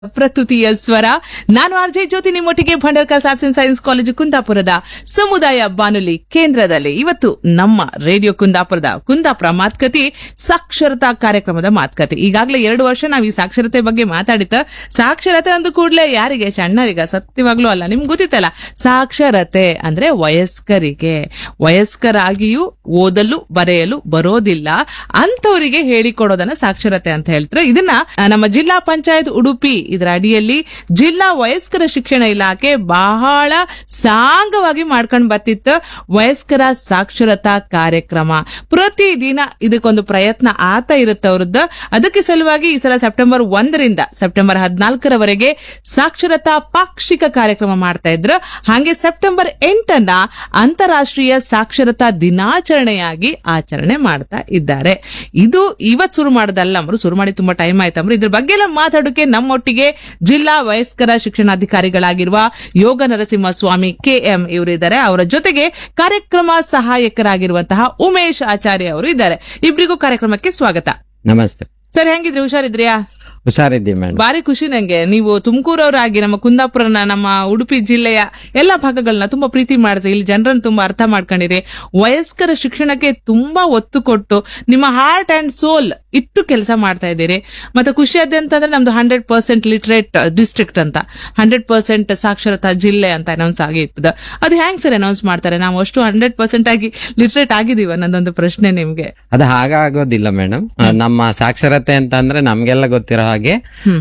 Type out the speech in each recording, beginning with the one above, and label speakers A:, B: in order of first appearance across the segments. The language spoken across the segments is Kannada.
A: ಪ್ರಕೃತಿಯ ಸ್ವರ. ನಾನು RJ Jyothi, ನಿಮ್ಮೊಟ್ಟಿಗೆ Bhandarkar's arts and science college ಕುಂದಾಪುರದ ಸಮುದಾಯ ಬಾನುಲಿ ಕೇಂದ್ರದಲ್ಲಿ ಇವತ್ತು ನಮ್ಮ ರೇಡಿಯೋ ಕುಂದಾಪುರ ಮಾತುಕತೆ ಸಾಕ್ಷರತಾ ಕಾರ್ಯಕ್ರಮದ ಮಾತುಕತೆ. ಈಗಾಗಲೇ 2 ವರ್ಷ ನಾವು ಈ ಸಾಕ್ಷರತೆ ಬಗ್ಗೆ ಮಾತಾಡಿತ. ಸಾಕ್ಷರತೆ ಅಂದ ಕೂಡಲೇ ಯಾರಿಗೆ? ಸಣ್ಣರಿಗ? ಸತ್ಯವಾಗ್ಲೂ ಅಲ್ಲ. ನಿಮ್ಗೆ ಗೊತ್ತಿತ್ತಲ್ಲ, ಸಾಕ್ಷರತೆ ಅಂದ್ರೆ ವಯಸ್ಕರಿಗೆ, ವಯಸ್ಕರಾಗಿಯೂ ಓದಲು ಬರೆಯಲು ಬರೋದಿಲ್ಲ ಅಂತವರಿಗೆ ಹೇಳಿಕೊಡೋದನ್ನ ಸಾಕ್ಷರತೆ ಅಂತ ಹೇಳ್ತಾರೆ. ಇದನ್ನ ನಮ್ಮ ಜಿಲ್ಲಾ ಪಂಚಾಯತ್ ಉಡುಪಿ ಇದರ ಅಡಿಯಲ್ಲಿ ಜಿಲ್ಲಾ ವಯಸ್ಕರ ಶಿಕ್ಷಣ ಇಲಾಖೆ ಬಹಳ ಸಾಂಗವಾಗಿ ಮಾಡ್ಕೊಂಡು ಬರ್ತಿತ್ತು. ವಯಸ್ಕರ ಸಾಕ್ಷರತಾ ಕಾರ್ಯಕ್ರಮ ಪ್ರತಿದಿನ ಇದಕ್ಕೊಂದು ಪ್ರಯತ್ನ ಆತ ಇರುತ್ತೆ ಅವ್ರದ್ದು. ಅದಕ್ಕೆ ಸಲುವಾಗಿ ಈ ಸಲ ಸೆಪ್ಟೆಂಬರ್ 1ರಿಂದ ಸೆಪ್ಟೆಂಬರ್ 14ರವರೆಗೆ ಸಾಕ್ಷರತಾ ಪಾಕ್ಷಿಕ ಕಾರ್ಯಕ್ರಮ ಮಾಡ್ತಾ ಇದ್ರು. ಹಾಗೆ ಸೆಪ್ಟೆಂಬರ್ 8ನ್ನ ಅಂತಾರಾಷ್ಟ್ರೀಯ ಸಾಕ್ಷರತಾ ದಿನಾಚರಣೆಯಾಗಿ ಆಚರಣೆ ಮಾಡ್ತಾ ಇದ್ದಾರೆ. ಇದು ಇವತ್ತು ಶುರು ಮಾಡೋದಲ್ಲ, ಶುರು ಮಾಡಿ ತುಂಬಾ ಟೈಮ್ ಆಯ್ತಂಬ್ರು. ಇದ್ರ ಬಗ್ಗೆ ಎಲ್ಲ ಮಾತಾಡೋಕೆ ನಮ್ಮೊಟ್ಟಿಗೆ ಜಿಲ್ಲಾ ವಯಸ್ಕರ ಶಿಕ್ಷಣಾಧಿಕಾರಿಗಳಾಗಿರುವ ಯೋಗ ನರಸಿಂಹಸ್ವಾಮಿ KM ಇವರಿದ್ದಾರೆ. ಅವರ ಜೊತೆಗೆ ಕಾರ್ಯಕ್ರಮ ಸಹಾಯಕರಾಗಿರುವಂತಹ ಉಮೇಶ್ ಆಚಾರ್ಯ ಅವರು ಇದ್ದಾರೆ. ಇಬ್ಬರಿಗೂ ಕಾರ್ಯಕ್ರಮಕ್ಕೆ ಸ್ವಾಗತ.
B: ನಮಸ್ತೆ
A: ಸರ್, ಹೆಂಗಿದ್ರಿ? ಹುಷಾರಿದ್ರಿಯಾ?
B: ಹುಷಾರಿದ್ದೀವಿ ಮೇಡಮ್.
A: ಬಾರಿ ಖುಷಿ ನಂಗೆ. ನೀವು ತುಮಕೂರವರಾಗಿ ನಮ್ಮ ಕುಂದಾಪುರನ, ನಮ್ಮ ಉಡುಪಿ ಜಿಲ್ಲೆಯ ಎಲ್ಲಾ ಭಾಗಗಳನ್ನ ತುಂಬಾ ಪ್ರೀತಿ ಮಾಡಿದ್ರಿ. ಇಲ್ಲಿ ಜನರನ್ನು ತುಂಬಾ ಅರ್ಥ ಮಾಡ್ಕೊಂಡಿರಿ. ವಯಸ್ಕರ ಶಿಕ್ಷಣಕ್ಕೆ ತುಂಬಾ ಒತ್ತು ಕೊಟ್ಟು ನಿಮ್ಮ ಹಾರ್ಟ್ ಅಂಡ್ ಸೋಲ್ ಇಟ್ಟು ಕೆಲಸ ಮಾಡ್ತಾ ಇದ್ದೀರಿ. ಮತ್ತೆ ಖುಷಿ ಆದ ಅಂತಂದ್ರೆ ನಮ್ದು 100% ಲಿಟ್ರೇಟ್ ಡಿಸ್ಟ್ರಿಕ್ಟ್ ಅಂತ, 100% ಸಾಕ್ಷರತಾ ಜಿಲ್ಲೆ ಅಂತ ಅನೌನ್ಸ್ ಆಗಿ ಇರ್ತದೆ. ಅದು ಹ್ಯಾಂಗ್ ಸರ್ ಅನೌನ್ಸ್ ಮಾಡ್ತಾರೆ? ನಾವು ಅಷ್ಟು 100% ಆಗಿ ಲಿಟ್ರೇಟ್ ಆಗಿದೀವ? ನನ್ನೊಂದು ಪ್ರಶ್ನೆ ನಿಮ್ಗೆ.
B: ಅದು ಹಾಗಾಗೋದಿಲ್ಲ ಮೇಡಮ್. ನಮ್ಮ ಸಾಕ್ಷರತೆ ಅಂತ ಅಂದ್ರೆ ನಮ್ಗೆಲ್ಲ ಗೊತ್ತಿರೋ ಹಾಗೆ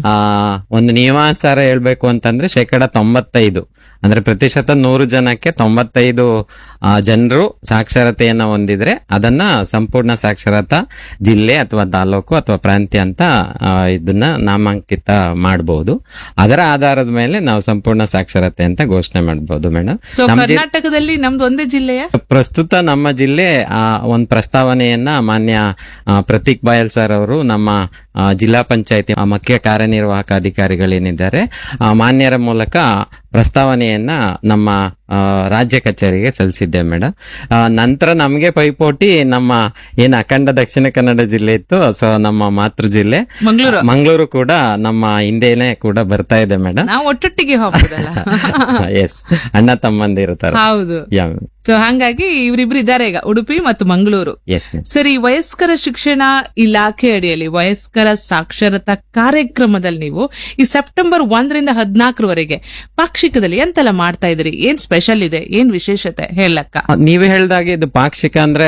B: ಒಂದು ನಿಯಮಾನುಸಾರ ಹೇಳ್ಬೇಕು ಅಂತಂದ್ರೆ 95% ಅಂದ್ರೆ ಪ್ರತಿಶತ 100 ಜನಕ್ಕೆ 95 ಜನರು ಸಾಕ್ಷರತೆಯನ್ನ ಹೊಂದಿದ್ರೆ ಅದನ್ನ ಸಂಪೂರ್ಣ ಸಾಕ್ಷರತಾ ಜಿಲ್ಲೆ ಅಥವಾ ತಾಲೂಕು ಅಥವಾ ಪ್ರಾಂತ್ಯ ಅಂತ ಇದನ್ನ ನಾಮಾಂಕಿತ ಮಾಡಬಹುದು. ಅದರ ಆಧಾರದ ಮೇಲೆ ನಾವು ಸಂಪೂರ್ಣ ಸಾಕ್ಷರತೆ ಅಂತ ಘೋಷಣೆ ಮಾಡಬಹುದು ಮೇಡಮ್.
A: ಕರ್ನಾಟಕದಲ್ಲಿ ನಮ್ದು ಒಂದೇ ಜಿಲ್ಲೆಯ?
B: ಪ್ರಸ್ತುತ ನಮ್ಮ ಜಿಲ್ಲೆ ಒಂದು ಪ್ರಸ್ತಾವನೆಯನ್ನ ಮಾನ್ಯ ಪ್ರತೀಕ್ ಬಾಯಲ್ ಸರ್ ಅವರು ನಮ್ಮ ಜಿಲ್ಲಾ ಪಂಚಾಯತಿ ಮುಖ್ಯ ಕಾರ್ಯನಿರ್ವಾಹಕ ಅಧಿಕಾರಿಗಳೇನಿದ್ದಾರೆ ಮಾನ್ಯರ ಮೂಲಕ ಪ್ರಸ್ತಾವನೆಯನ್ನ ನಮ್ಮ ರಾಜ್ಯ ಕಚೇರಿಗೆ ಸಲ್ಲಿಸಿದ್ದೆ ಮೇಡಮ್. ನಂತರ ನಮಗೆ ಪೈಪೋಟಿ ನಮ್ಮ ಏನ್ ಅಖಂಡ ದಕ್ಷಿಣ ಕನ್ನಡ ಜಿಲ್ಲೆ ಇತ್ತು, ಸೊ ನಮ್ಮ ಮಾತೃ ಜಿಲ್ಲೆ ಮಂಗಳೂರು ಕೂಡ ನಮ್ಮ ಹಿಂದೆನೆ ಕೂಡ ಬರ್ತಾ ಇದೆ ಮೇಡಮ್.
A: ನಾವು ಒಟ್ಟೊಟ್ಟಿಗೆ ಹೋಗ್ಬೋದಲ್ಲ?
B: ಎಸ್, ಅಣ್ಣ ತಮ್ಮಂದಿರ್ತಾರೆ.
A: ಹೌದು. ಸೊ ಹಾಗಾಗಿ ಇವರಿಬ್ರು ಇದ್ದಾರೆ ಈಗ, ಉಡುಪಿ ಮತ್ತು ಮಂಗಳೂರು. ಸರಿ, ವಯಸ್ಕರ ಶಿಕ್ಷಣ ಇಲಾಖೆ ಅಡಿಯಲ್ಲಿ ವಯಸ್ಕರ ಸಾಕ್ಷರತಾ ಕಾರ್ಯಕ್ರಮದಲ್ಲಿ ನೀವು ಈ ಸೆಪ್ಟೆಂಬರ್ 1ರಿಂದ 14ರವರೆಗೆ ಪಾಕ್ಷಿಕದಲ್ಲಿ ಎಂತೆಲ್ಲ ಮಾಡ್ತಾ ಇದ್ರಿ? ಏನ್ ಸ್ಪೆಷಲ್ ಇದೆ, ಏನ್ ವಿಶೇಷತೆ ಹೇಳಕ್ಕ?
B: ನೀವೇ ಹೇಳ್ದಾಗೆ ಇದು ಪಾಕ್ಷಿಕ ಅಂದ್ರೆ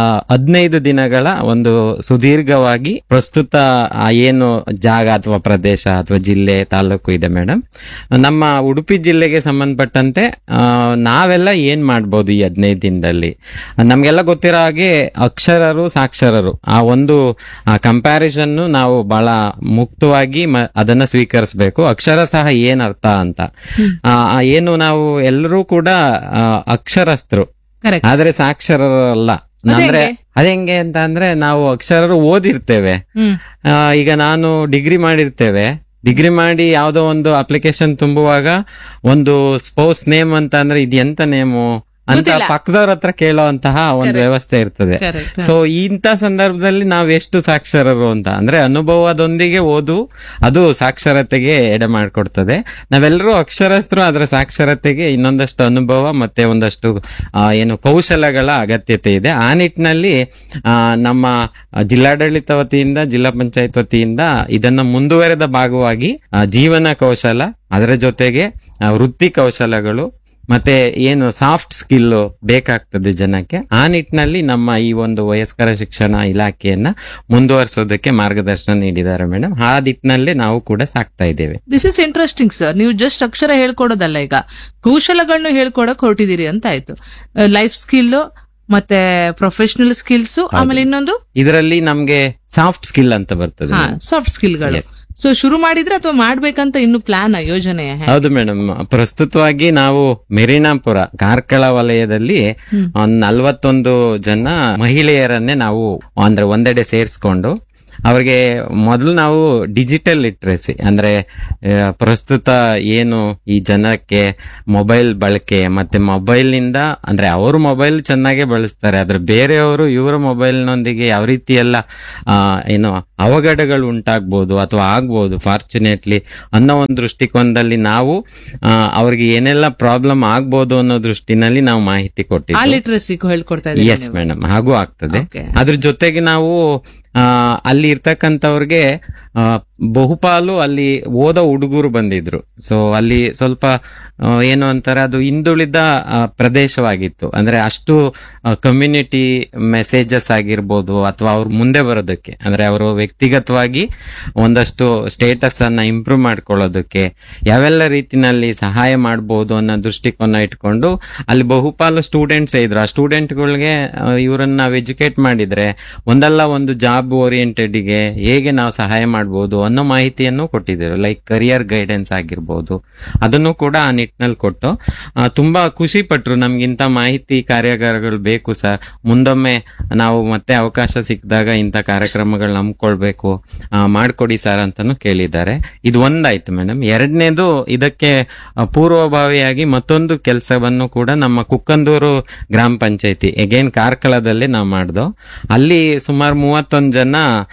B: 15 ದಿನಗಳ ಒಂದು ಸುದೀರ್ಘವಾಗಿ ಪ್ರಸ್ತುತ ಏನು ಜಾಗ ಅಥವಾ ಪ್ರದೇಶ ಅಥವಾ ಜಿಲ್ಲೆ ತಾಲೂಕು ಇದೆ ಮೇಡಮ್. ನಮ್ಮ ಉಡುಪಿ ಜಿಲ್ಲೆಗೆ ಸಂಬಂಧಪಟ್ಟಂತೆ ನಾವೆಲ್ಲ ಏನ್ ಮಾಡ್ಬೋದು ಈ 15 ದಿನದಲ್ಲಿ? ನಮ್ಗೆಲ್ಲ ಗೊತ್ತಿರೋ ಹಾಗೆ ಅಕ್ಷರರು ಸಾಕ್ಷರರು ಆ ಒಂದು ಕಂಪ್ಯಾರಿಸನ್ ನಾವು ಬಹಳ ಮುಕ್ತವಾಗಿ ಅದನ್ನ ಸ್ವೀಕರಿಸಬೇಕು. ಅಕ್ಷರ ಸಹ ಏನ್ ಅರ್ಥ ಅಂತ, ಏನು ನಾವು ಎಲ್ಲರೂ ಕೂಡ ಅಕ್ಷರಸ್ಥರು ಆದ್ರೆ ಸಾಕ್ಷರರಲ್ಲ. ಅಂದ್ರೆ ಅതെಂಗೆ ಅಂತ ಅಂದ್ರೆ ನಾವು ಅಕ್ಷರರು ಓದಿರ್ತೇವೆ. ಈಗ ನಾನು ಡಿಗ್ರಿ ಮಾಡಿ ಯಾವ್ದೋ ಒಂದು ಅಪ್ಲಿಕೇಶನ್ ತುಂಬುವಾಗ ಒಂದು ಸ್ಪೌಸ್ ನೇಮ್ ಅಂತ ಅಂದ್ರೆ ಇದು ಎಂತ ನೇಮು ಅಂತ ಪಕ್ಕದವ್ರ ಹತ್ರ ಕೇಳೋಂತಹ ಒಂದು ವ್ಯವಸ್ಥೆ ಇರ್ತದೆ. ಸೊ ಇಂಥ ಸಂದರ್ಭದಲ್ಲಿ ನಾವ್ ಎಷ್ಟು ಸಾಕ್ಷರರು ಅಂತ ಅಂದ್ರೆ ಅನುಭವದೊಂದಿಗೆ ಓದು ಅದು ಸಾಕ್ಷರತೆಗೆ ಎಡೆ ಮಾಡ್ಕೊಡ್ತದೆ. ನಾವೆಲ್ಲರೂ ಅಕ್ಷರಸ್ಥರು, ಆದ್ರೆ ಸಾಕ್ಷರತೆಗೆ ಇನ್ನೊಂದಷ್ಟು ಅನುಭವ ಮತ್ತೆ ಒಂದಷ್ಟು ಏನು ಕೌಶಲಗಳ ಅಗತ್ಯತೆ ಇದೆ. ಆ ನಿಟ್ಟಿನಲ್ಲಿ ನಮ್ಮ ಜಿಲ್ಲಾಡಳಿತ ವತಿಯಿಂದ, ಜಿಲ್ಲಾ ಪಂಚಾಯತ್ ವತಿಯಿಂದ ಇದನ್ನ ಮುಂದುವರೆದ ಭಾಗವಾಗಿ ಜೀವನ ಕೌಶಲ, ಅದರ ಜೊತೆಗೆ ವೃತ್ತಿ ಕೌಶಲಗಳು ಮತ್ತೆ ಏನು ಸಾಫ್ಟ್ ಸ್ಕಿಲ್ ಬೇಕಾಗ್ತದೆ ಜನಕ್ಕೆ, ಆ ನಿಟ್ಟಿನಲ್ಲಿ ನಮ್ಮ ಈ ಒಂದು ವಯಸ್ಕರ ಶಿಕ್ಷಣ ಇಲಾಖೆಯನ್ನ ಮುಂದುವರಿಸೋದಕ್ಕೆ ಮಾರ್ಗದರ್ಶನ ನೀಡಿದ್ದಾರೆ ಮೇಡಮ್. ಆ ನಿಟ್ಟಿನಲ್ಲಿ ನಾವು ಕೂಡ ಸಾಕ್ತಾ ಇದ್ದೇವೆ.
A: This is interesting sir. ನೀವು ಜಸ್ಟ್ ಅಕ್ಷರ ಹೇಳ್ಕೊಡೋದಲ್ಲ, ಈಗ ಕೌಶಲಗಳನ್ನು ಹೇಳ್ಕೊಡಕ್ ಹೊರಟಿದ್ದೀರಿ ಅಂತ ಆಯ್ತು. ಲೈಫ್ ಸ್ಕಿಲ್ ಮತ್ತೆ ಪ್ರೊಫೆಷನಲ್ ಸ್ಕಿಲ್ಸ್, ಆಮೇಲೆ ಇನ್ನೊಂದು ಇದರಲ್ಲಿ
B: ನಮ್ಗೆ ಸಾಫ್ಟ್ ಸ್ಕಿಲ್ ಅಂತ ಬರ್ತದೆ.
A: ಸಾಫ್ಟ್ ಸ್ಕಿಲ್ಗಳು. ಸೊ ಶುರು ಮಾಡಿದ್ರೆ ಅಥವಾ ಮಾಡ್ಬೇಕಂತ ಇನ್ನು ಪ್ಲಾನ್ ಯೋಜನೆ?
B: ಹೌದು ಮೇಡಮ್. ಪ್ರಸ್ತುತವಾಗಿ ನಾವು ಮೆರಿನಾಪುರ ಕಾರ್ಕಳ ವಲಯದಲ್ಲಿ 41 ಜನ ಮಹಿಳೆಯರನ್ನೇ ನಾವು ಅಂದ್ರೆ ಒಂದೆಡೆ ಸೇರಿಸ್ಕೊಂಡು ಅವ್ರಿಗೆ ಮೊದಲು ನಾವು ಡಿಜಿಟಲ್ ಲಿಟ್ರಸಿ ಅಂದ್ರೆ ಪ್ರಸ್ತುತ ಏನು ಈ ಜನಕ್ಕೆ ಮೊಬೈಲ್ ಬಳಕೆ ಮತ್ತೆ ಮೊಬೈಲ್ ನಿಂದ ಅಂದ್ರೆ ಅವರು ಮೊಬೈಲ್ ಚೆನ್ನಾಗೇ ಬಳಸ್ತಾರೆ, ಆದ್ರೆ ಬೇರೆಯವರು ಇವರ ಮೊಬೈಲ್ನೊಂದಿಗೆ ಯಾವ ರೀತಿ ಎಲ್ಲ ಏನು ಅವಘಡಗಳು ಉಂಟಾಗ್ಬೋದು ಅಥವಾ ಆಗ್ಬೋದು ಫಾರ್ಚುನೇಟ್ಲಿ ಅನ್ನೋ ಒಂದು ದೃಷ್ಟಿಕೋನದಲ್ಲಿ ನಾವು ಅವ್ರಿಗೆ ಏನೆಲ್ಲ ಪ್ರಾಬ್ಲಮ್ ಆಗ್ಬೋದು ಅನ್ನೋ ದೃಷ್ಟಿನಲ್ಲಿ ನಾವು ಮಾಹಿತಿ
A: ಆ
B: ಕೊಟ್ಟಿದ್ದೀವಿ.
A: ಲಿಟ್ರಸಿ ಹೇಳ್ಕೊಡ್ತಾ ಇದ್ದೀವಿ.
B: ಎಸ್ ಮೇಡಮ್, ಹಾಗೂ ಆಗ್ತದೆ.
A: Okay.
B: ಅದ್ರ ಜೊತೆಗೆ ನಾವು ಅಲ್ಲಿ ಇರ್ತಕ್ಕಂಥವ್ರಿಗೆ ಬಹುಪಾಲು ಅಲ್ಲಿ ಓದೋ ಹುಡುಗರು ಬಂದಿದ್ರು. ಸೊ ಅಲ್ಲಿ ಸ್ವಲ್ಪ ಏನು ಅಂತಾರೆ, ಅದು ಹಿಂದುಳಿದ ಪ್ರದೇಶವಾಗಿತ್ತು. ಅಂದ್ರೆ ಅಷ್ಟು ಕಮ್ಯುನಿಟಿ ಮೆಸೇಜಸ್ ಆಗಿರ್ಬೋದು ಅಥವಾ ಅವ್ರು ಮುಂದೆ ಬರೋದಕ್ಕೆ ಅಂದ್ರೆ ಅವರು ವ್ಯಕ್ತಿಗತವಾಗಿ ಒಂದಷ್ಟು ಸ್ಟೇಟಸ್ ಅನ್ನ ಇಂಪ್ರೂವ್ ಮಾಡ್ಕೊಳ್ಳೋದಕ್ಕೆ ಯಾವೆಲ್ಲ ರೀತಿನಲ್ಲಿ ಸಹಾಯ ಮಾಡಬಹುದು ಅನ್ನೋ ದೃಷ್ಟಿಕೋನ ಇಟ್ಕೊಂಡು ಅಲ್ಲಿ ಬಹುಪಾಲು ಸ್ಟೂಡೆಂಟ್ಸ್ ಇದ್ರು. ಆ ಸ್ಟೂಡೆಂಟ್ಗಳಿಗೆ ಇವರನ್ನ ನಾವು ಎಜುಕೇಟ್ ಮಾಡಿದ್ರೆ ಒಂದಲ್ಲ ಒಂದು ಜಾಬ್ ಓರಿಯೆಂಟೆಡ್ ಗೆ ಹೇಗೆ ನಾವು ಸಹಾಯ ಮಾಡಬಹುದು ಅನ್ನೋ ಮಾಹಿತಿಯನ್ನು ಕೊಟ್ಟಿದ್ದೇವೆ. ಲೈಕ್ ಕರಿಯರ್ ಗೈಡೆನ್ಸ್ ಆಗಿರ್ಬೋದು, ಅದನ್ನು ಕೂಡ ಆ ನಿಟ್ಟಿನಲ್ಲಿ ಕೊಟ್ಟು ತುಂಬಾ ಖುಷಿ ಪಟ್ರು. ನಮ್ಗಿಂತ ಮಾಹಿತಿ ಕಾರ್ಯಾಗಾರಗಳು ಬೇಕು ಸರ್, ಮುಂದೊಮ್ಮೆ ನಾವು ಮತ್ತೆ ಅವಕಾಶ ಸಿಕ್ಕಿದಾಗ ಇಂಥ ಕಾರ್ಯಕ್ರಮಗಳನ್ನ ಹಮ್ಮಿಕೊಳ್ಬೇಕು, ಮಾಡ್ಕೊಡಿ ಸರ್ ಅಂತಾನು ಕೇಳಿದ್ದಾರೆ. ಇದು ಒಂದಾಯ್ತು ಮೇಡಮ್. ಎರಡನೇದು, ಇದಕ್ಕೆ ಪೂರ್ವಭಾವಿಯಾಗಿ ಮತ್ತೊಂದು ಕೆಲಸವನ್ನು ಕೂಡ ನಮ್ಮ ಕುಕ್ಕಂದೂರು ಗ್ರಾಮ ಪಂಚಾಯತಿ ಎಗೇನ್ ಕಾರ್ಕಳದಲ್ಲಿ ನಾವು ಮಾಡ್ದೋ. ಅಲ್ಲಿ ಸುಮಾರು 31 ಜನ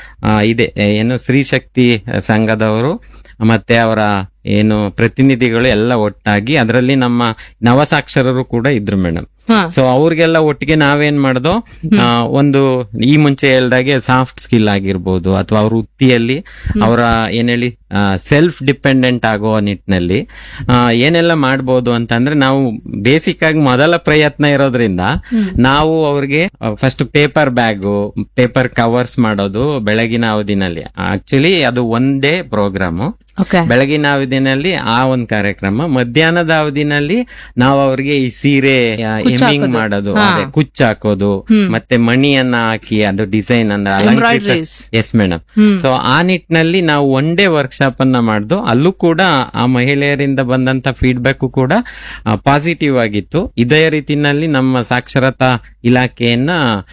B: ಇದೆ ಏನು ಸ್ತ್ರೀಶಕ್ತಿ ಸಂಘದವರು ಮತ್ತೆ ಅವರ ಏನು ಪ್ರತಿನಿಧಿಗಳು ಎಲ್ಲ ಒಟ್ಟಾಗಿ, ಅದರಲ್ಲಿ ನಮ್ಮ ನವಸಾಕ್ಷರರು ಕೂಡ ಇದ್ರು ಮೇಡಮ್. ಸೊ ಅವ್ರಿಗೆಲ್ಲ ಒಟ್ಟಿಗೆ ನಾವೇನ್ ಮಾಡ್ದೋ, ಒಂದು ಈ ಮುಂಚೆ ಹೇಳ್ದಾಗೆ ಸಾಫ್ಟ್ ಸ್ಕಿಲ್ ಆಗಿರ್ಬೋದು ಅಥವಾ ಅವ್ರ ವೃತ್ತಿಯಲ್ಲಿ ಅವರ ಏನ್ ಹೇಳಿ ಸೆಲ್ಫ್ ಡಿಪೆಂಡೆಂಟ್ ಆಗೋ ನಿಟ್ಟಿನಲ್ಲಿ ಏನೆಲ್ಲ ಮಾಡ್ಬೋದು ಅಂತಂದ್ರೆ, ನಾವು ಬೇಸಿಕ್ ಆಗಿ ಮೊದಲ ಪ್ರಯತ್ನ ಇರೋದ್ರಿಂದ ನಾವು ಅವ್ರಿಗೆ first paper bag, paper covers ಮಾಡೋದು ಬೆಳಗಿನ ಅವಧಿನಲ್ಲಿ. ಆಕ್ಚುಲಿ ಅದು ಒಂದೇ ಪ್ರೋಗ್ರಾಮು. ಬೆಳಗಿನ ಅವಧಿನಲ್ಲಿ ಆ ಒಂದು ಕಾರ್ಯಕ್ರಮ, ಮಧ್ಯಾಹ್ನದ ಅವಧಿನಲ್ಲಿ ನಾವು ಅವ್ರಿಗೆ ಈ ಸೀರೆ ಎಮ್ಮಿಂಗ್ ಮಾಡೋದು, ಅದೇ ಕುಚ್ಚ ಹಾಕೋದು, ಮತ್ತೆ ಮಣಿಯನ್ನ ಹಾಕಿ ಅದು ಡಿಸೈನ್ ಅಂದ್ರೆ ಎಸ್ ಮೇಡಮ್. ಸೊ ಆ ನಿಟ್ಟಿನಲ್ಲಿ ನಾವು ಒನ್ ಡೇ ವರ್ಕ್ಶಾಪ್ ಅನ್ನ ಮಾಡ್ದು. ಅಲ್ಲೂ ಕೂಡ ಆ ಮಹಿಳೆಯರಿಂದ ಬಂದಂತ ಫೀಡ್ಬ್ಯಾಕ್ ಕೂಡ ಪಾಸಿಟಿವ್ ಆಗಿತ್ತು. ಇದೇ ರೀತಿನಲ್ಲಿ ನಮ್ಮ ಸಾಕ್ಷರತಾ ಇಲಾಖೆಯನ್ನ